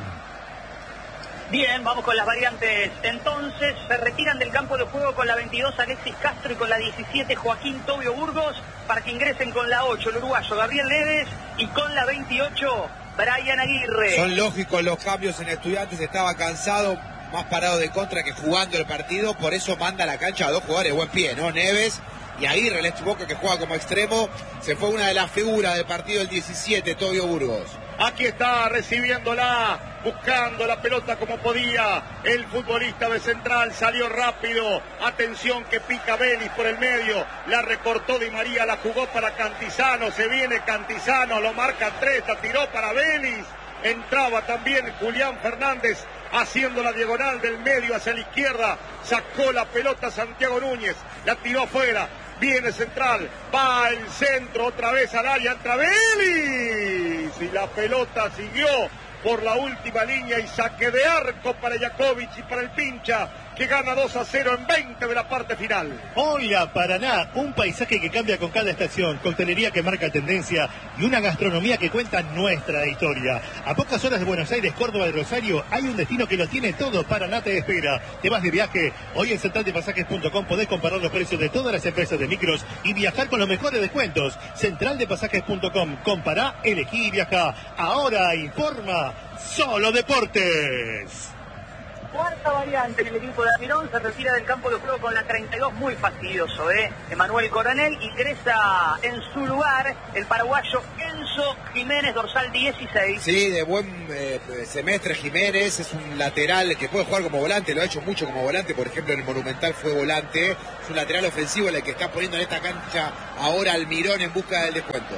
Bien, vamos con las variantes. Entonces, se retiran del campo de juego con la veintidós Alexis Castro y con la diecisiete Joaquín Tobio Burgos, para que ingresen con la ocho el uruguayo Gabriel Neves y con la veintiocho Brian Aguirre. Son lógicos los cambios en Estudiantes, estaba cansado, más parado de contra que jugando el partido, por eso manda a la cancha a dos jugadores de buen pie, ¿no? Neves y Aguirre, el ex Boca que juega como extremo, se fue una de las figuras del partido del diecisiete, Tobio Burgos. Aquí está recibiéndola, buscando la pelota como podía. El futbolista de Central salió rápido. Atención que pica Vélez por el medio. La recortó Di María, la jugó para Cantizano. Se viene Cantizano, lo marca tres, la tiró para Vélez. Entraba también Julián Fernández haciendo la diagonal del medio hacia la izquierda. Sacó la pelota Santiago Núñez, la tiró afuera. Viene Central, va el centro otra vez al área, entra Vélez y la pelota siguió por la última línea y saque de arco para Jakovic y para el pincha, que gana dos a cero en veinte de la parte final. Hola Paraná, un paisaje que cambia con cada estación, coctelería que marca tendencia y una gastronomía que cuenta nuestra historia. A pocas horas de Buenos Aires, Córdoba y Rosario hay un destino que lo tiene todo. Paraná te espera. Te vas de viaje. Hoy en central de pasajes punto com podés comparar los precios de todas las empresas de micros y viajar con los mejores descuentos. central de pasajes punto com. Compará, elegí y viaja. Ahora informa Solo Deportes. cuarta variante en el equipo de Almirón, se retira del campo de juego con la treinta y dos, muy fastidioso, ¿eh? Emanuel Coronel, ingresa en su lugar el paraguayo Enzo Jiménez, dorsal dieciséis. Sí, de buen eh, semestre Jiménez, es un lateral que puede jugar como volante, lo ha hecho mucho como volante, por ejemplo en el Monumental fue volante, es un lateral ofensivo el que está poniendo en esta cancha ahora Almirón en busca del descuento.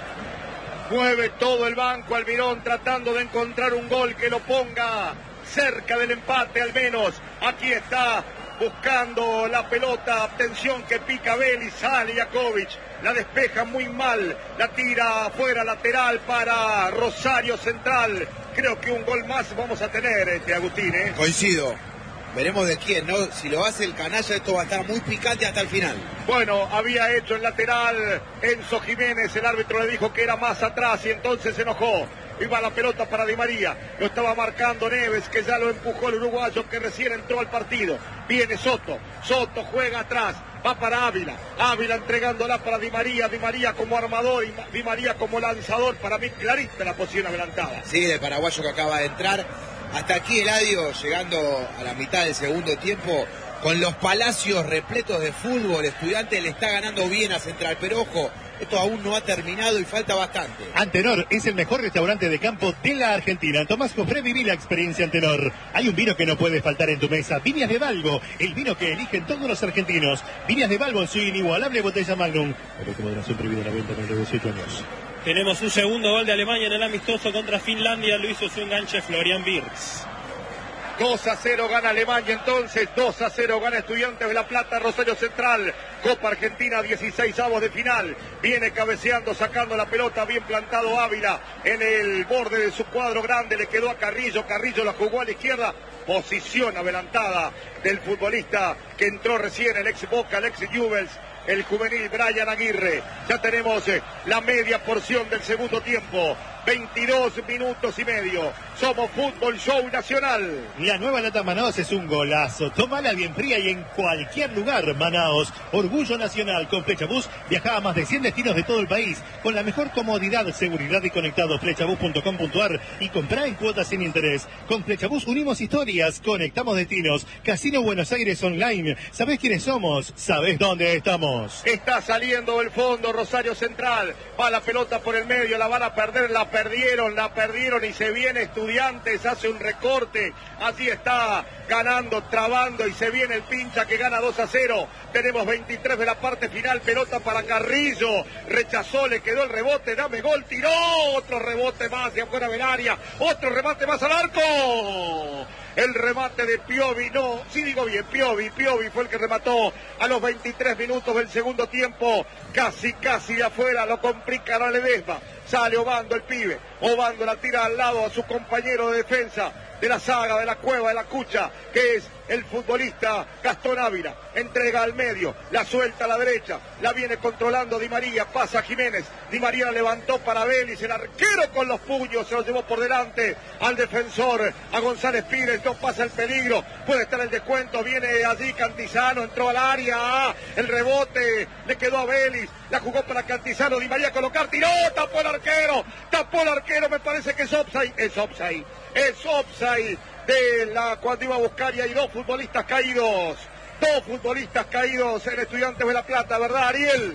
Mueve todo el banco Almirón tratando de encontrar un gol que lo ponga cerca del empate al menos. Aquí está buscando la pelota, atención que pica Vélez, sale Jakovic, la despeja muy mal, la tira afuera lateral para Rosario Central. Creo que un gol más vamos a tener, este Agustín, ¿eh? Coincido. Veremos de quién, ¿no? Si lo hace el canalla, esto va a estar muy picante hasta el final. Bueno, había hecho el lateral Enzo Jiménez, el árbitro le dijo que era más atrás y entonces se enojó. Iba la pelota para Di María, lo estaba marcando Neves, que ya lo empujó el uruguayo que recién entró al partido. Viene Soto, Soto juega atrás, va para Ávila, Ávila entregándola para Di María, Di María como armador y Di María como lanzador. Para mí clarita la posición adelantada. Sí, del paraguayo que acaba de entrar. Hasta aquí Eladio, llegando a la mitad del segundo tiempo, con los Palacios repletos de fútbol. Estudiantes le está ganando bien a Central, pero ojo, esto aún no ha terminado y falta bastante. Antenor es el mejor restaurante de campo de la Argentina. Tomás Jofré, viví la experiencia Antenor. Hay un vino que no puede faltar en tu mesa. Viñas de Balbo, el vino que eligen todos los argentinos. Viñas de Balbo en su inigualable botella Magnum. Por moderación prohibida la venta menor de dieciocho años. Tenemos un segundo gol de Alemania en el amistoso contra Finlandia. Lo hizo su enganche Florian Wirtz. dos a cero gana Alemania entonces, dos a cero gana Estudiantes de La Plata, Rosario Central, Copa Argentina, dieciseisavos de final, viene cabeceando, sacando la pelota, bien plantado Ávila en el borde de su cuadro grande, le quedó a Carrillo, Carrillo la jugó a la izquierda, posición adelantada del futbolista que entró recién, el ex Boca, el ex Newell's, el juvenil Brian Aguirre. Ya tenemos eh, la media porción del segundo tiempo. veintidós minutos y medio. Somos Fútbol Show Nacional. La nueva lata Manaos es un golazo. Tómala bien fría y en cualquier lugar. Manaos, orgullo nacional. Con Flechabús viaja a más de cien destinos de todo el país. Con la mejor comodidad, seguridad y conectado. Flechabús punto com punto ar y comprá en cuotas sin interés. Con Flechabús unimos historias, conectamos destinos. Casino Buenos Aires Online. ¿Sabés quiénes somos? ¿Sabés dónde estamos? Está saliendo el fondo Rosario Central. Va la pelota por el medio, la van a perder, la perdieron, la perdieron y se viene Estudiantes, hace un recorte, así está ganando, trabando y se viene el pincha que gana dos a cero. Tenemos veintitrés de la parte final, pelota para Carrillo, rechazó, le quedó el rebote, dame gol, tiró, otro rebote más de afuera del área, otro remate más al arco. El remate de Piovi, no, sí digo bien, Piovi, Piovi fue el que remató a los veintitrés minutos del segundo tiempo, casi, casi de afuera, lo complica la Ledesma, sale Obando el pibe, Obando la tira al lado a su compañero de defensa de la saga, de la cueva, de la cucha, que es el futbolista Gastón Ávila, entrega al medio, la suelta a la derecha, la viene controlando Di María, pasa a Jiménez, Di María la levantó para Vélez, el arquero con los puños se lo llevó por delante al defensor, a González Pires, no pasa el peligro, puede estar el descuento, viene allí Cantizano, entró al área, el rebote, le quedó a Vélez, la jugó para Cantizano, Di María a colocar, tiró, tapó el arquero, tapó el arquero, me parece que es offside, es offside, es offside de la cuando iba a buscar y hay dos futbolistas caídos, dos futbolistas caídos en Estudiantes de La Plata, ¿verdad, Ariel?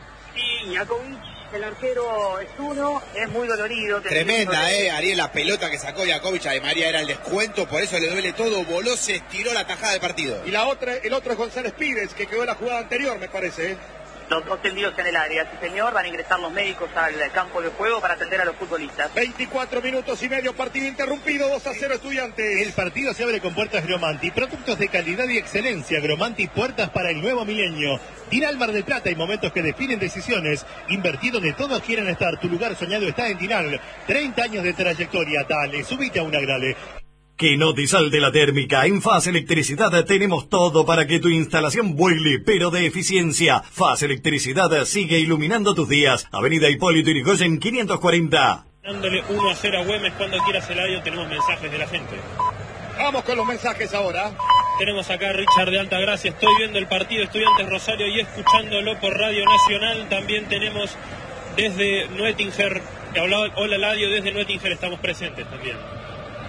Sí, Jakovic, el arquero es uno, es muy dolorido. Tremenda, eh, Ariel, la pelota que sacó Jakovic a Di María era el descuento, por eso le duele todo, voló, se estiró la tajada del partido. Y la otra, el otro es González Pires, que quedó en la jugada anterior, me parece, ¿eh? Los dos tendidos en el área, sí señor, van a ingresar los médicos al campo de juego para atender a los futbolistas. veinticuatro minutos y medio, partido interrumpido, dos a cero Estudiantes. El partido se abre con puertas Gromanti, productos de calidad y excelencia. Gromanti, puertas para el nuevo milenio. Tinal Mar del Plata, hay momentos que definen decisiones. Invertir donde todos quieran estar, tu lugar soñado está en Tinal. treinta años de trayectoria, dale, subite a una grale. Que no te salte la térmica. En F A S Electricidad tenemos todo para que tu instalación vuele, pero de eficiencia. F A S Electricidad sigue iluminando tus días. Avenida Hipólito Yrigoyen quinientos cuarenta. Dándole uno a cero a Güemes cuando quieras, Eladio, tenemos mensajes de la gente. Vamos con los mensajes ahora. Tenemos acá a Richard de Altagracia. Estoy viendo el partido Estudiantes Rosario y escuchándolo por Radio Nacional. También tenemos desde Nuettinger. Hola, Eladio, desde Nuettinger estamos presentes también.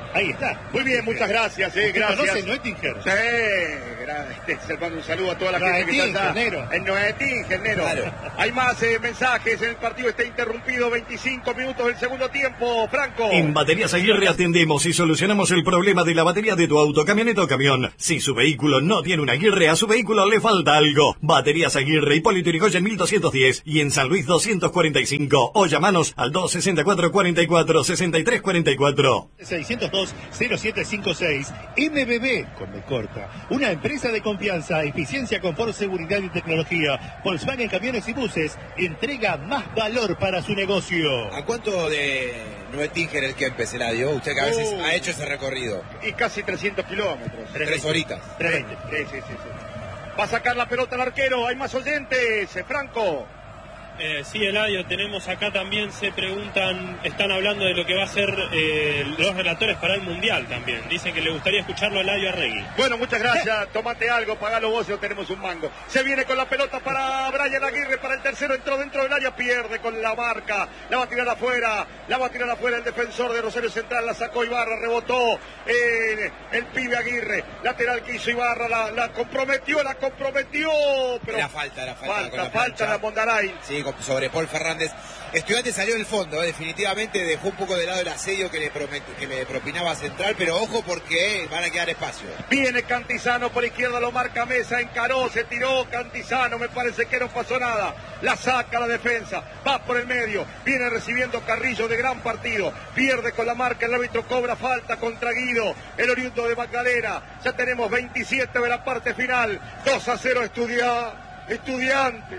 Ahí está. Muy bien, muchas gracias, eh, gracias. ¿Conoce Noetinger? Sí, gracias. Se manda un saludo a toda la gente que está allá. En Noetinger, Nero. Claro. Hay más eh, mensajes, el partido está interrumpido, veinticinco minutos del segundo tiempo, Franco. En Baterías Aguirre atendemos y solucionamos el problema de la batería de tu auto, camioneta o camión. Si su vehículo no tiene una Aguirre, a su vehículo le falta algo. Baterías Aguirre, Hipólito Yrigoyen mil doscientos diez y en San Luis doscientos cuarenta y cinco. O llamanos al dos sesenta y cuatro, cuarenta y cuatro, sesenta y tres cuarenta y cuatro. seiscientos dos, cero siete cincuenta y seis. M B B, con B corta. Una empresa de confianza, eficiencia, confort, seguridad y tecnología. Volkswagen Camiones y Buses entrega más valor para su negocio. ¿A cuánto de Noetinger el Kempes, Eladio? Usted que a veces uh, ha hecho ese recorrido. Y casi trescientos kilómetros. Tres horitas. Sí, sí, sí, sí. Va a sacar la pelota el arquero. Hay más oyentes, Franco. Eh, sí, Eladio, tenemos acá también, se preguntan, están hablando de lo que va a ser eh, los relatores para el Mundial también. Dicen que le gustaría escucharlo a Eladio Arregui. Bueno, muchas gracias. Tómate algo, pagalo vos y tenemos un mango. Se viene con la pelota para Brian Aguirre, para el tercero, entró dentro del área, pierde con la marca. La va a tirar afuera, la va a tirar afuera el defensor de Rosario Central, la sacó Ibarra, rebotó eh, el pibe Aguirre. Lateral que hizo Ibarra, la, la comprometió, la comprometió. Pero era falta, era falta. Falta, la falta la Mondaray. Sí, sobre Paul Fernández. Estudiantes salió del fondo, ¿eh? Definitivamente dejó un poco de lado el asedio que le, promet, que le propinaba Central, pero ojo porque van a quedar espacio. Viene Cantizano por izquierda, lo marca Mesa, encaró, se tiró Cantizano, me parece que no pasó nada. La saca la defensa, va por el medio, viene recibiendo Carrillo de gran partido, pierde con la marca, el árbitro cobra falta contra Guido, el oriundo de Magdalena. Ya tenemos veintisiete de la parte final, dos a cero estudia, Estudiantes.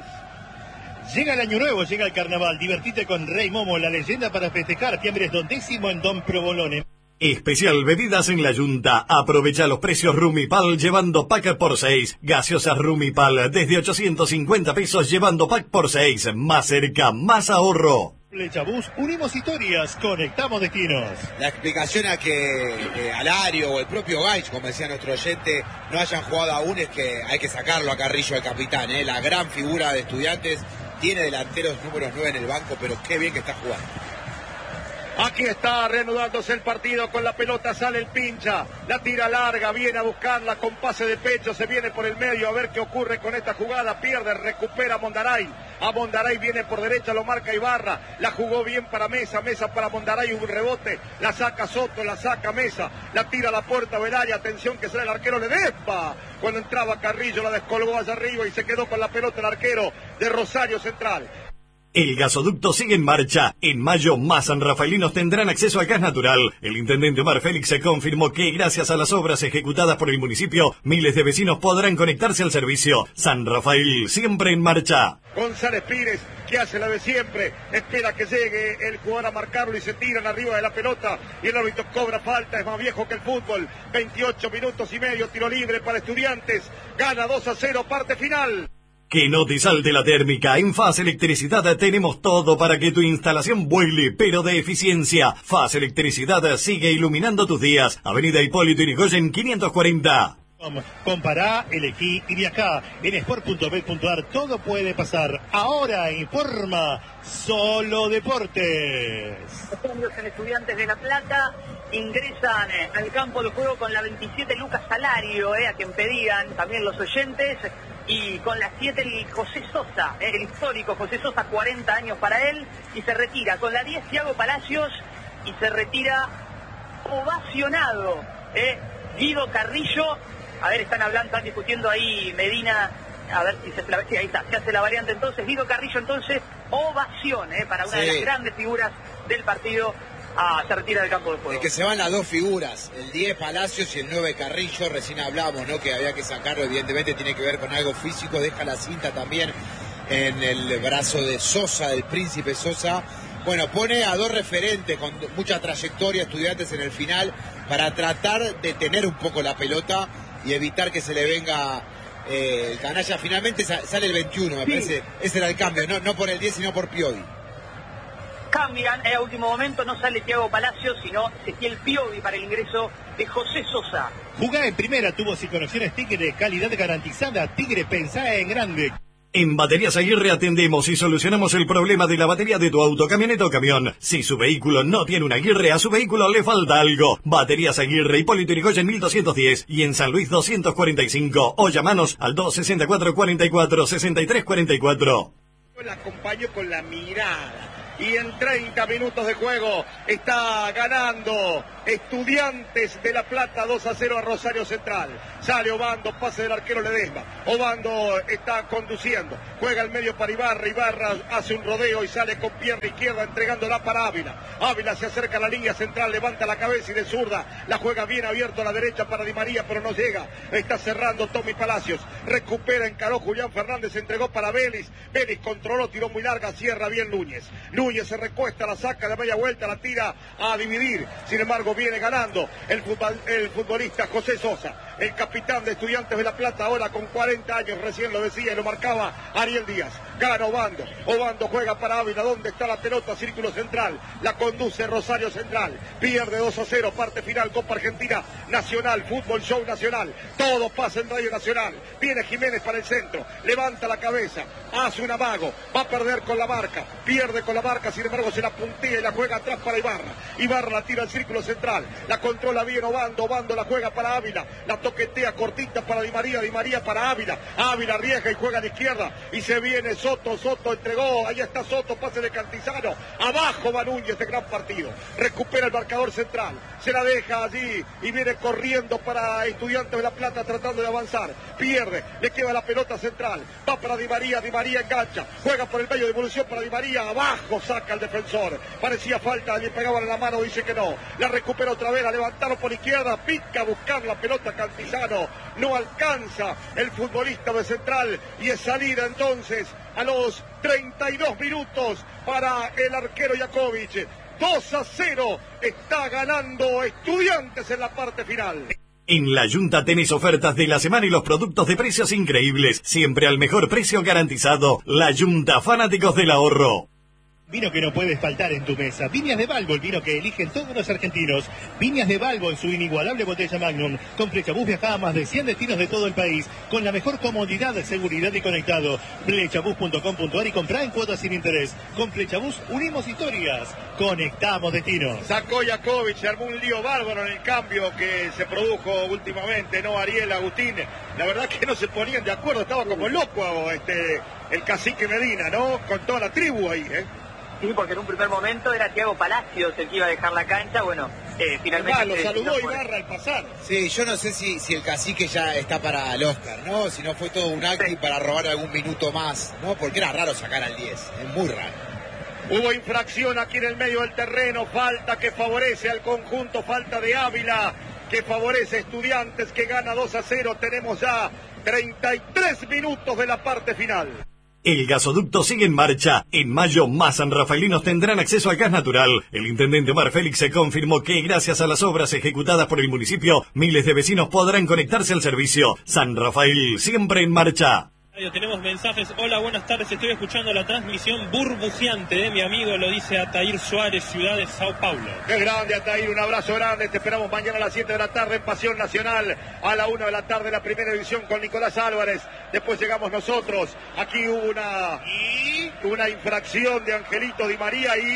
Llega el año nuevo, llega el carnaval. Divertite con Rey Momo, la leyenda para festejar. Fiambres Dondécimo en Don Provolone. Especial bebidas en la Yunta. Aprovecha los precios Rumipal llevando pack por seis. Gaseosas Rumipal desde ochocientos cincuenta pesos llevando pack por seis. Más cerca, más ahorro. Flechabús, unimos historias, conectamos destinos. La explicación a que eh, Alario o el propio Gaich, como decía nuestro oyente, no hayan jugado aún es que hay que sacarlo a Carrillo, el capitán, ¿eh? La gran figura de Estudiantes. Tiene delanteros números nueve en el banco, pero qué bien que está jugando. Aquí está reanudándose el partido, con la pelota sale el pincha, la tira larga, viene a buscarla con pase de pecho, se viene por el medio a ver qué ocurre con esta jugada, pierde, recupera Mondaray, a Mondaray viene por derecha, lo marca Ibarra, la jugó bien para Mesa, Mesa para Mondaray, un rebote, la saca Soto, la saca Mesa, la tira a la puerta Belaria, atención que sale el arquero Ledesma, cuando entraba Carrillo la descolgó allá arriba y se quedó con la pelota el arquero de Rosario Central. El gasoducto sigue en marcha. En mayo, más sanrafaelinos tendrán acceso al gas natural. El intendente Omar Félix se confirmó que, gracias a las obras ejecutadas por el municipio, miles de vecinos podrán conectarse al servicio. San Rafael, siempre en marcha. González Pires, que hace la de siempre, espera que llegue el jugador a marcarlo y se tiran arriba de la pelota y el árbitro cobra falta, es más viejo que el fútbol. veintiocho minutos y medio, tiro libre para Estudiantes, gana dos a cero, parte final. Que no te salte la térmica. En F A S Electricidad tenemos todo para que tu instalación vuele, pero de eficiencia. F A S Electricidad sigue iluminando tus días. Avenida Hipólito Yrigoyen quinientos cuarenta. Compará, elegí y viajá. En sport punto bet punto ar todo puede pasar. Ahora informa Solo Deportes. Los cambios en Estudiantes de La Plata ingresan al campo de juego con la veintisiete Lucas Salario, eh, a quien pedían también los oyentes. Y con las siete el José Sosa, eh, el histórico José Sosa, cuarenta años para él, y se retira. Con la diez Thiago Palacios y se retira ovacionado eh, Guido Carrillo. A ver, están hablando, están discutiendo ahí Medina, a ver si se, sí, ahí está, se hace la variante entonces. Guido Carrillo entonces, ovación eh, para una sí. de las grandes figuras del partido. Ah, se retira del campo de juego. Es que se van las dos figuras, el diez Palacios y el nueve Carrillo. Recién hablábamos, ¿no?, que había que sacarlo, evidentemente tiene que ver con algo físico. Deja la cinta también en el brazo de Sosa, del Príncipe Sosa. Bueno, pone a dos referentes con mucha trayectoria, Estudiantes en el final, para tratar de tener un poco la pelota y evitar que se le venga eh, el canalla. Finalmente sale el veintiuno, me sí. parece, ese era el cambio, no, no por el diez sino por Piovi. Cambian, eh, a último momento no sale Thiago Palacios, sino Ezequiel Piovi para el ingreso de José Sosa. Jugá en primera, tubos y conexiones Tigre, calidad garantizada. Tigre, pensá en grande. En Baterías Aguirre atendemos y solucionamos el problema de la batería de tu auto, camioneta o camión. Si su vehículo no tiene una Aguirre, a su vehículo le falta algo. Baterías Aguirre, Hipólito Yrigoyen mil doscientos diez y en San Luis doscientos cuarenta y cinco. O llamanos al dos sesenta y cuatro, cuarenta y cuatro, sesenta y tres cuarenta y cuatro. La acompañó con la mirada. Y en treinta minutos de juego está ganando Estudiantes de La Plata dos a cero a Rosario Central. Sale Obando, pase del arquero Ledesma. Obando está conduciendo. Juega al medio para Ibarra. Ibarra hace un rodeo y sale con pierna izquierda entregándola para Ávila. Ávila se acerca a la línea central, levanta la cabeza y de zurda la juega bien abierto a la derecha para Di María, pero no llega. Está cerrando Tommy Palacios. Recupera, encaró Julián Fernández, entregó para Vélez. Vélez controló, tiró muy larga, cierra bien Núñez. Núñez se recuesta, la saca de media vuelta, la tira a dividir. Sin embargo, viene ganando el, futbol, el futbolista José Sosa, el capitán de Estudiantes de La Plata, ahora con cuarenta años, recién lo decía y lo marcaba Ariel Díaz. Gana Obando. Obando juega para Ávila. ¿Dónde está la pelota? Círculo central. La conduce Rosario Central. Pierde dos a cero. Parte final. Copa Argentina Nacional. Fútbol Show Nacional. Todo pasa en Radio Nacional. Viene Jiménez para el centro. Levanta la cabeza. Hace un amago. Va a perder con la marca. Pierde con la marca. Sin embargo, se la puntilla y la juega atrás para Ibarra. Ibarra la tira al círculo central. La controla bien Obando. Obando la juega para Ávila. La toquetea cortita para Di María. Di María para Ávila. Ávila arriesga y juega a la izquierda. Y se viene Soto. Soto entregó. Ahí está Soto. Pase de Cantizano. Abajo va Núñez de gran partido. Recupera el marcador central. Se la deja allí. Y viene corriendo para Estudiantes de La Plata tratando de avanzar. Pierde. Le queda la pelota central. Va para Di María. Di María engancha. Juega por el medio de evolución para Di María. Abajo saca el defensor. Parecía falta. Le pegaban en la mano. Dice que no. La recupera otra vez. La levantaron por izquierda. Pica a buscar la pelota Cantizano. No alcanza el futbolista de Central. Y es salida entonces a los treinta y dos minutos para el arquero Jakovic. dos a cero está ganando Estudiantes en la parte final. En La Yunta tenés ofertas de la semana y los productos de precios increíbles. Siempre al mejor precio garantizado. La Yunta, fanáticos del ahorro. Vino que no puedes faltar en tu mesa. Viñas de Balbo, el vino que eligen todos los argentinos. Viñas de Balbo en su inigualable botella Magnum. Con Flechabús viaja a más de cien destinos de todo el país. Con la mejor comodidad, seguridad y conectado. Flechabús punto com punto ar y comprá en cuotas sin interés. Con Flechabús unimos historias. Conectamos destinos. Sacó Jakovic, se armó un lío bárbaro en el cambio que se produjo últimamente, ¿no? Ariel, Agustín. La verdad que no se ponían de acuerdo. Estaba como loco este, el cacique Medina, ¿no? Con toda la tribu ahí, ¿eh? Sí, porque en un primer momento era Thiago Palacios el que iba a dejar la cancha. Bueno, eh, finalmente... Ah, lo saludó Ibarra al pasar. Sí, yo no sé si, si el cacique ya está para el Oscar, ¿no? Si no fue todo un acto sí. para robar algún minuto más, ¿no? Porque era raro sacar al diez, es muy raro. Hubo infracción aquí en el medio del terreno, falta que favorece al conjunto, falta de Ávila, que favorece a Estudiantes, que gana dos a cero. Tenemos ya treinta y tres minutos de la parte final. El gasoducto sigue en marcha. En mayo, más sanrafaelinos tendrán acceso al gas natural. El intendente Omar Félix se confirmó que, gracias a las obras ejecutadas por el municipio, miles de vecinos podrán conectarse al servicio. San Rafael, siempre en marcha. Tenemos mensajes. Hola, buenas tardes. Estoy escuchando la transmisión burbujeante de mi amigo, lo dice Atair Suárez, ciudad de Sao Paulo. Qué grande, Atair. Un abrazo grande. Te esperamos mañana a las siete de la tarde en Pasión Nacional. A la una de la tarde la primera división con Nicolás Álvarez. Después llegamos nosotros. Aquí hubo una, una infracción de Angelito Di María y...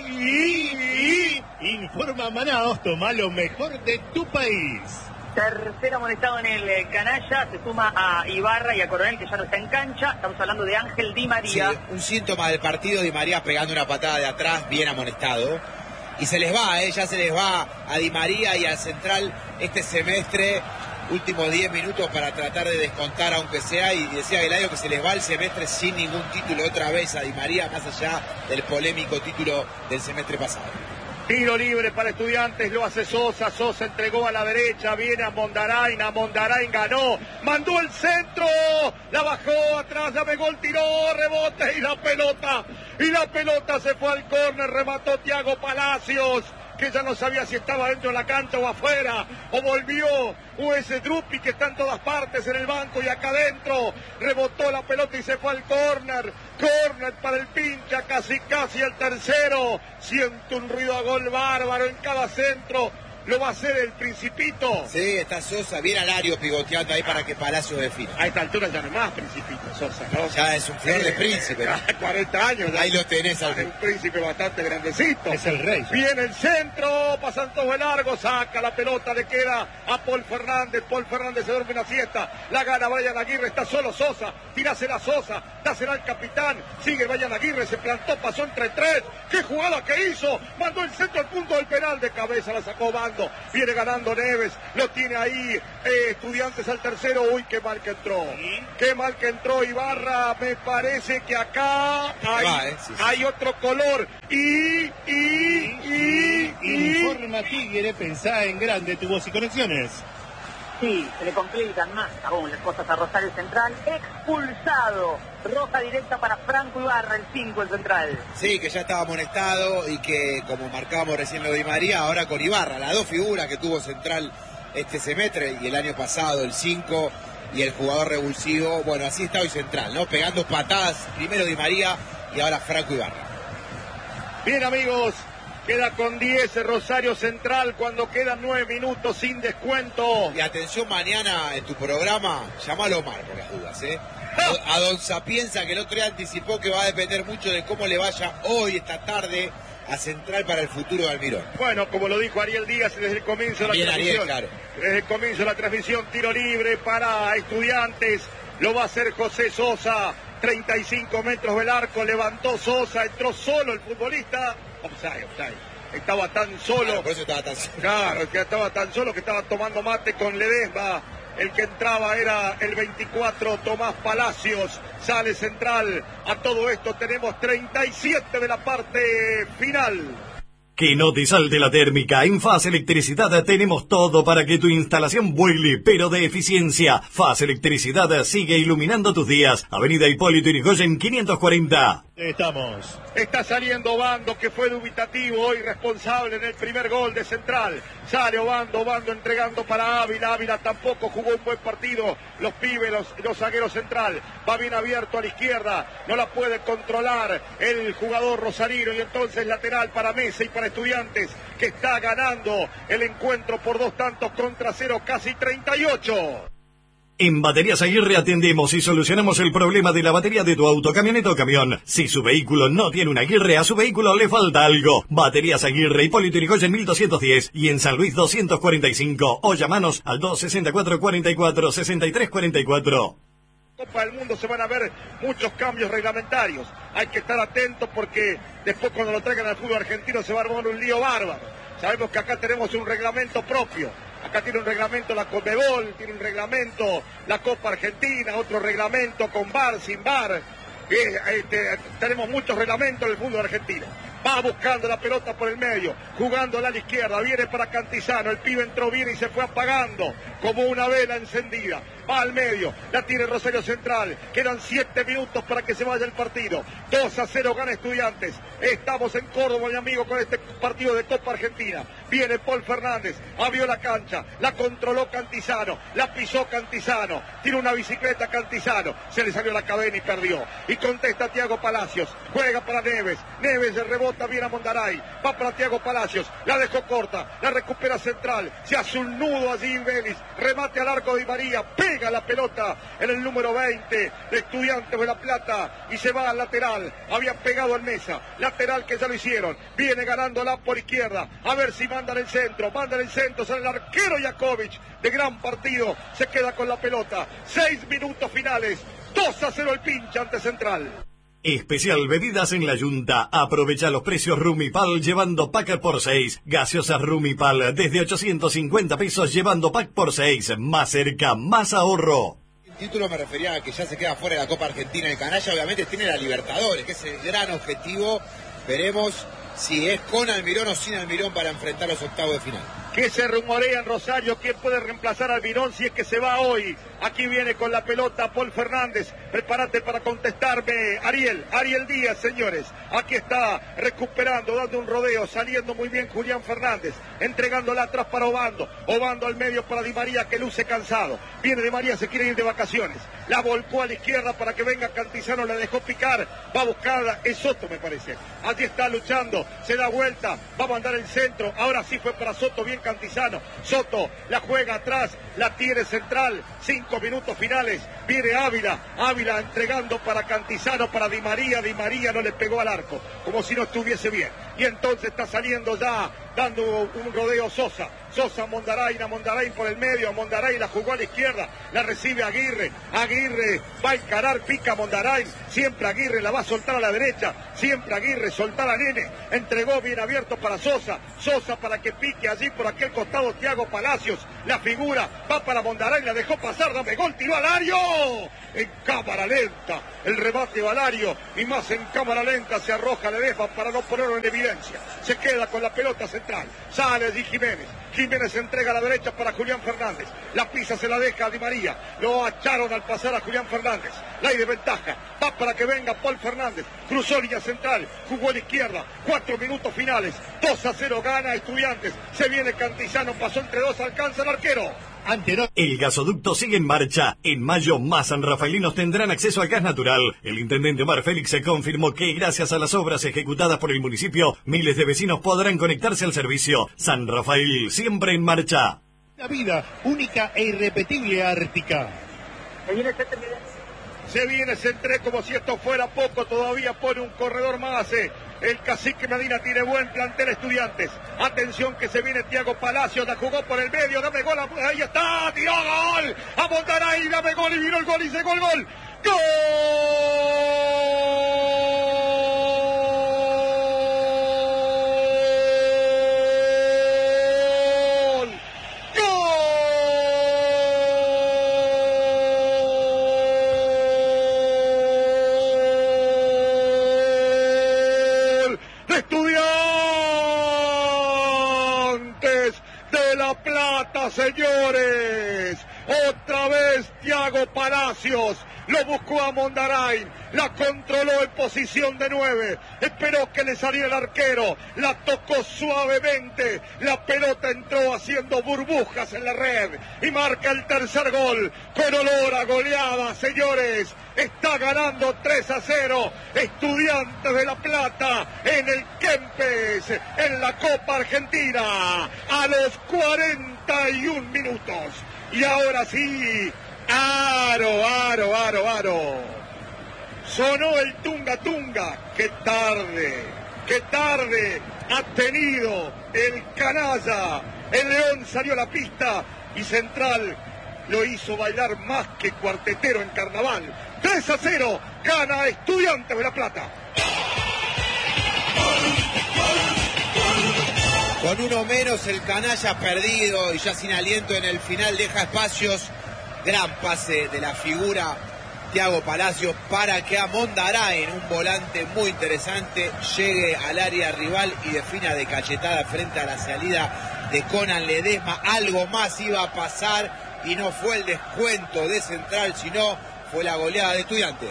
y, y... Informa Manaos, toma lo mejor de tu país. Tercer amonestado en el eh, canalla, se suma a Ibarra y a Coronel, que ya no está en cancha. Estamos hablando de Ángel Di María. Sí, un síntoma del partido, Di María pegando una patada de atrás, bien amonestado. Y se les va, ¿eh? ya se les va a Di María y al Central este semestre, últimos diez minutos para tratar de descontar, aunque sea, y decía Eladio que se les va el semestre sin ningún título otra vez a Di María, más allá del polémico título del semestre pasado. Tiro libre para Estudiantes, lo hace Sosa, Sosa entregó a la derecha, viene a Mondarain, a Mondarain ganó, mandó el centro, la bajó atrás, ya pegó el tiro, rebote y la pelota, y la pelota se fue al córner, remató Thiago Palacios, que ya no sabía si estaba dentro de la cancha o afuera, o volvió U S Drupi, que está en todas partes en el banco y acá adentro, rebotó la pelota y se fue al córner, córner para el pincha, casi casi el tercero, siente un ruido a gol bárbaro en cada centro, lo va a hacer el Principito. Sí, está Sosa, bien Alario pivoteando ahí para que Palacio defina. A esta altura ya no es más Principito Sosa, ¿no? Ya es un flor de príncipe. ¿no? cuarenta años. Ahí lo tenés. Es un príncipe bastante grandecito. Es el rey. Viene el centro, pasan todo el largo, saca la pelota, le queda a Paul Fernández. Paul Fernández se duerme una siesta, la gana Brian Aguirre, está solo Sosa, tirásela a Sosa, dásela al capitán, sigue Brian Aguirre, se plantó, pasó entre tres. ¡Qué jugada que hizo! Mandó el centro al punto del penal, de cabeza la sacó Bando. Viene ganando Neves, lo tiene ahí eh, Estudiantes al tercero. Uy, qué mal que entró. ¿Sí? Qué mal que entró Ibarra. Me parece que acá hay, Va, eh, sí, sí. hay otro color. Y, y, y, y. Informa Tigre, pensá en grande tu voz y conexiones. Sí, se le complican más aún las cosas a Rosario Central. Expulsado. Roja directa para Franco Ibarra, el cinco, el central. Sí, que ya estaba amonestado y que, como marcábamos recién lo de Di María, ahora con Ibarra, las dos figuras que tuvo Central este semestre y el año pasado, el cinco y el jugador revulsivo. Bueno, así está hoy Central, ¿no? Pegando patadas, primero Di María y ahora Franco Ibarra. Bien, amigos. Queda con diez Rosario Central cuando quedan nueve minutos sin descuento. Y atención, mañana en tu programa, llamalo Omar por las dudas, ¿eh? A Don Sapienza, que el otro día anticipó que va a depender mucho de cómo le vaya hoy, esta tarde, a Central para el futuro de Almirón. Bueno, como lo dijo Ariel Díaz desde el comienzo de la Bien, transmisión. Ariel, claro. Desde el comienzo de la transmisión, tiro libre para Estudiantes. Lo va a hacer José Sosa. treinta y cinco metros del arco, levantó Sosa, entró solo el futbolista. Offside, offside. Estaba tan solo. Claro, por eso estaba tan solo. Claro, que estaba tan solo que estaba tomando mate con Ledesma. El que entraba era el veinticuatro, Tomás Palacios. Sale Central. A todo esto tenemos treinta y siete de la parte final. Que no te salte la térmica. En Faz Electricidad tenemos todo para que tu instalación vuele, pero de eficiencia. Faz Electricidad sigue iluminando tus días. Avenida Hipólito Yrigoyen quinientos cuarenta. Estamos. Está saliendo Bando, que fue dubitativo hoy, responsable en el primer gol de Central. Sale Obando, Bando entregando para Ávila. Ávila tampoco jugó un buen partido. Los pibes, los, los zagueros Central. Va bien abierto a la izquierda. No la puede controlar el jugador rosarino. Y entonces lateral para Mesa y para Estudiantes, que está ganando el encuentro por dos tantos contra cero, casi treinta y ocho. En Baterías Aguirre atendemos y solucionamos el problema de la batería de tu auto, camioneta o camión. Si su vehículo no tiene una Aguirre, a su vehículo le falta algo. Baterías Aguirre, Hipólito Yrigoyen mil doscientos diez y en San Luis doscientos cuarenta y cinco. O llamanos al dos sesenta y cuatro, cuarenta y cuatro, sesenta y tres cuarenta y cuatro. Copa del Mundo se van a ver muchos cambios reglamentarios. Hay que estar atentos porque después cuando lo traigan al fútbol argentino se va a armar un lío bárbaro. Sabemos que acá tenemos un reglamento propio. Acá tiene un reglamento la Conmebol, tiene un reglamento la Copa Argentina, otro reglamento con V A R, sin V A R. Eh, este, tenemos muchos reglamentos en el fútbol argentino. Va buscando la pelota por el medio, jugándola a la izquierda, viene para Cantizano, el pibe entró bien y se fue apagando como una vela encendida. Va al medio, la tiene Rosario Central, quedan siete minutos para que se vaya el partido. dos a cero gana Estudiantes. Estamos en Córdoba, mi amigo, con este partido de Copa Argentina. Viene Paul Fernández, abrió la cancha, la controló Cantizano, la pisó Cantizano, tiene una bicicleta Cantizano, se le salió la cadena y perdió. Y contesta Thiago Palacios, juega para Neves, Neves de rebota bien a Mondaray, va para Thiago Palacios, la dejó corta, la recupera Central, se hace un nudo allí Vélez, remate al arco de Di María, pega la pelota en el número veinte de Estudiantes de La Plata y se va al lateral, había pegado al Mesa, lateral que ya lo hicieron, viene ganándola por izquierda, a ver si mandan el centro, mandan el centro, sale el arquero Jakovic, de gran partido, se queda con la pelota, seis minutos finales, dos a cero el pinche ante Central. Especial bebidas en la Yunta. Aprovecha los precios Rumipal llevando pack por seis. Gaseosas Rumipal desde ochocientos cincuenta pesos llevando pack por seis. Más cerca, más ahorro. El título me refería a que ya se queda fuera de la Copa Argentina de Canalla. Obviamente tiene la Libertadores, que es el gran objetivo. Veremos si es con Almirón o sin Almirón para enfrentar los octavos de final. Que se rumorea en Rosario quién puede reemplazar a Almirón si es que se va hoy. Aquí viene con la pelota Paul Fernández. Prepárate para contestarme, Ariel. Ariel Díaz, señores. Aquí está recuperando, dando un rodeo, saliendo muy bien Julián Fernández. Entregándola atrás para Obando. Obando al medio para Di María, que luce cansado. Viene Di María, se quiere ir de vacaciones. La volcó a la izquierda para que venga Cantizano, la dejó picar. Va a buscarla, es Soto me parece. Allí está luchando, se da vuelta, va a mandar el centro. Ahora sí fue para Soto, bien Cantizano. Soto la juega atrás, la tiene central. Cinco minutos finales. Viene Ávila. Ávila entregando para Cantizano, para Di María. Di María no le pegó al arco, como si no estuviese bien. Y entonces está saliendo ya, dando un rodeo Sosa. Sosa, Mondarain, a Mondarain por el medio. A Mondarain la jugó a la izquierda. La recibe Aguirre. Aguirre va a encarar, pica Mondarain. Siempre Aguirre la va a soltar a la derecha. Siempre Aguirre, soltar a Nene. Entregó bien abierto para Sosa. Sosa para que pique allí por aquel costado Thiago Palacios. La figura va para Mondarain, la dejó pasar. Dame gol, tiró al Alario. En cámara lenta. El rebate Valario. Y más en cámara lenta se arroja Ledesma para no ponerlo en evidencia. Se queda con la pelota central. Sale Di Jiménez. Jiménez entrega a la derecha para Julián Fernández. La pisa se la deja a Di María. Lo acharon al pasar a Julián Fernández. La hay de ventaja. Va para que venga Paul Fernández. Cruzó línea central. Jugó a la izquierda. Cuatro minutos finales. dos a cero gana Estudiantes. Se viene Cantizano. Pasó entre dos. Alcanza el arquero. El gasoducto sigue en marcha. En mayo, más sanrafaelinos tendrán acceso al gas natural. El intendente Omar Félix se confirmó que, gracias a las obras ejecutadas por el municipio, miles de vecinos podrán conectarse al servicio. San Rafael, siempre en marcha. La vida única e irrepetible Ártica. Se viene Centré como si esto fuera poco. Todavía pone un corredor más. Eh. El cacique Medina tiene buen plantel Estudiantes. Atención que se viene Thiago Palacios. La jugó por el medio. Dame gol. Ahí está. Tiró gol. A Mondarain. Dame gol. Y vino el gol. Y llegó el gol. ¡Gol! Señores, otra vez Thiago Palacios lo buscó a Mondarain, la controló en posición de nueve, esperó que le saliera el arquero, la tocó suavemente, la pelota entró haciendo burbujas en la red y marca el tercer gol con olor a goleada. Señores, está ganando tres a cero Estudiantes de La Plata en el Kempes, en la Copa Argentina, a los cuarenta y un minutos. Y ahora sí, aro, aro, aro, aro. Sonó el tunga tunga. Qué tarde, qué tarde ha tenido el canalla. El León salió a la pista y Central lo hizo bailar más que cuartetero en carnaval. tres a cero, gana Estudiantes de La Plata. Con uno menos el canalla perdido y ya sin aliento en el final deja espacios. Gran pase de la figura Thiago Palacios para que a Mondarain, un volante muy interesante, llegue al área rival y defina de cachetada frente a la salida de Conan Ledesma. Algo más iba a pasar y no fue el descuento de Central, sino fue la goleada de Estudiantes.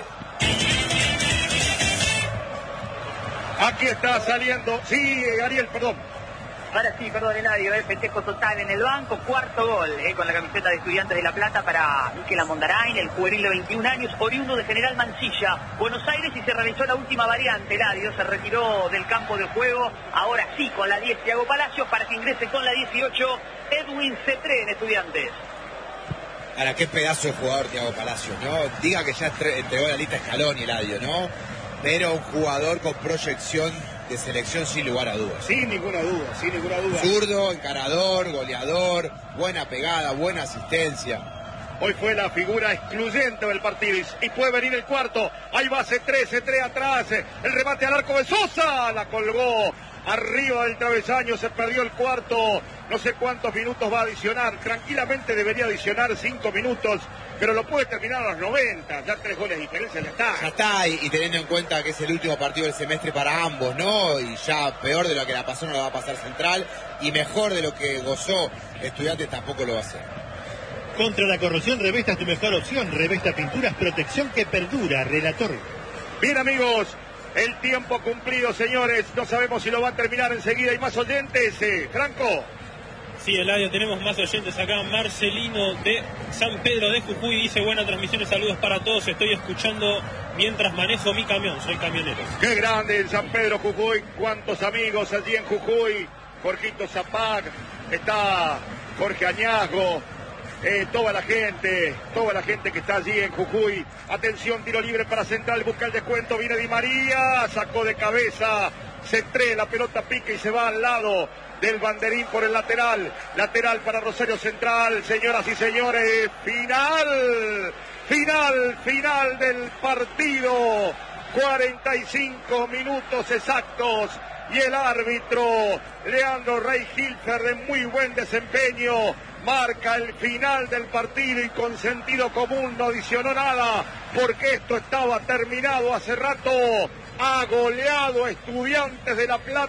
Aquí está saliendo, sí, Ariel, perdón. Ahora sí, perdón, Eladio, eh, festejo total en el banco, cuarto gol eh, con la camiseta de Estudiantes de La Plata para Miquel Mondarain, el juvenil de veintiún años, oriundo de General Mansilla, Buenos Aires, y se realizó la última variante. Eladio se retiró del campo de juego, ahora sí con la diez Thiago Palacios para que ingrese con la dieciocho Edwin Cetré en Estudiantes. Ahora, qué pedazo de jugador Thiago Palacios, ¿no? Diga que ya entregó la lista Scaloni, Eladio, ¿no? Pero un jugador con proyección de selección sin lugar a dudas. Sin ninguna duda, sin ninguna duda. Zurdo, encarador, goleador, buena pegada, buena asistencia. Hoy fue la figura excluyente del partido y puede venir el cuarto. Ahí va Cetré, Cetré atrás, el remate al arco de Sosa, la colgó arriba del travesaño, se perdió el cuarto. No sé cuántos minutos va a adicionar, tranquilamente debería adicionar cinco minutos, pero lo puede terminar a los noventa, ya tres goles de diferencia, ya está. Ya está, y, y teniendo en cuenta que es el último partido del semestre para ambos, ¿no? Y ya peor de lo que la pasó no lo va a pasar Central, y mejor de lo que gozó Estudiantes tampoco lo va a hacer. Contra la corrosión, Revesta es tu mejor opción. Revesta Pinturas, protección que perdura. Relator. Bien, amigos, el tiempo cumplido, señores. No sabemos si lo va a terminar enseguida. ¿Hay más oyentes, eh, Franco? Sí, Eladio, tenemos más oyentes acá. Marcelino de San Pedro de Jujuy dice: buena transmisión y saludos para todos. Estoy escuchando mientras manejo mi camión. Soy camionero. Qué grande en San Pedro, Jujuy. Cuántos amigos allí en Jujuy. Jorgito Zapac, está Jorge Añasgo, eh, toda la gente, toda la gente que está allí en Jujuy. Atención, tiro libre para Central, busca el descuento, viene Di María, sacó de cabeza, se estrella, la pelota pica y se va al lado del banderín por el lateral, lateral para Rosario Central, señoras y señores, final, final, final del partido, cuarenta y cinco minutos exactos, y el árbitro Leandro Rey Hilfer, de muy buen desempeño, marca el final del partido y con sentido común no adicionó nada, porque esto estaba terminado hace rato. Ha goleado a Estudiantes de La Plata.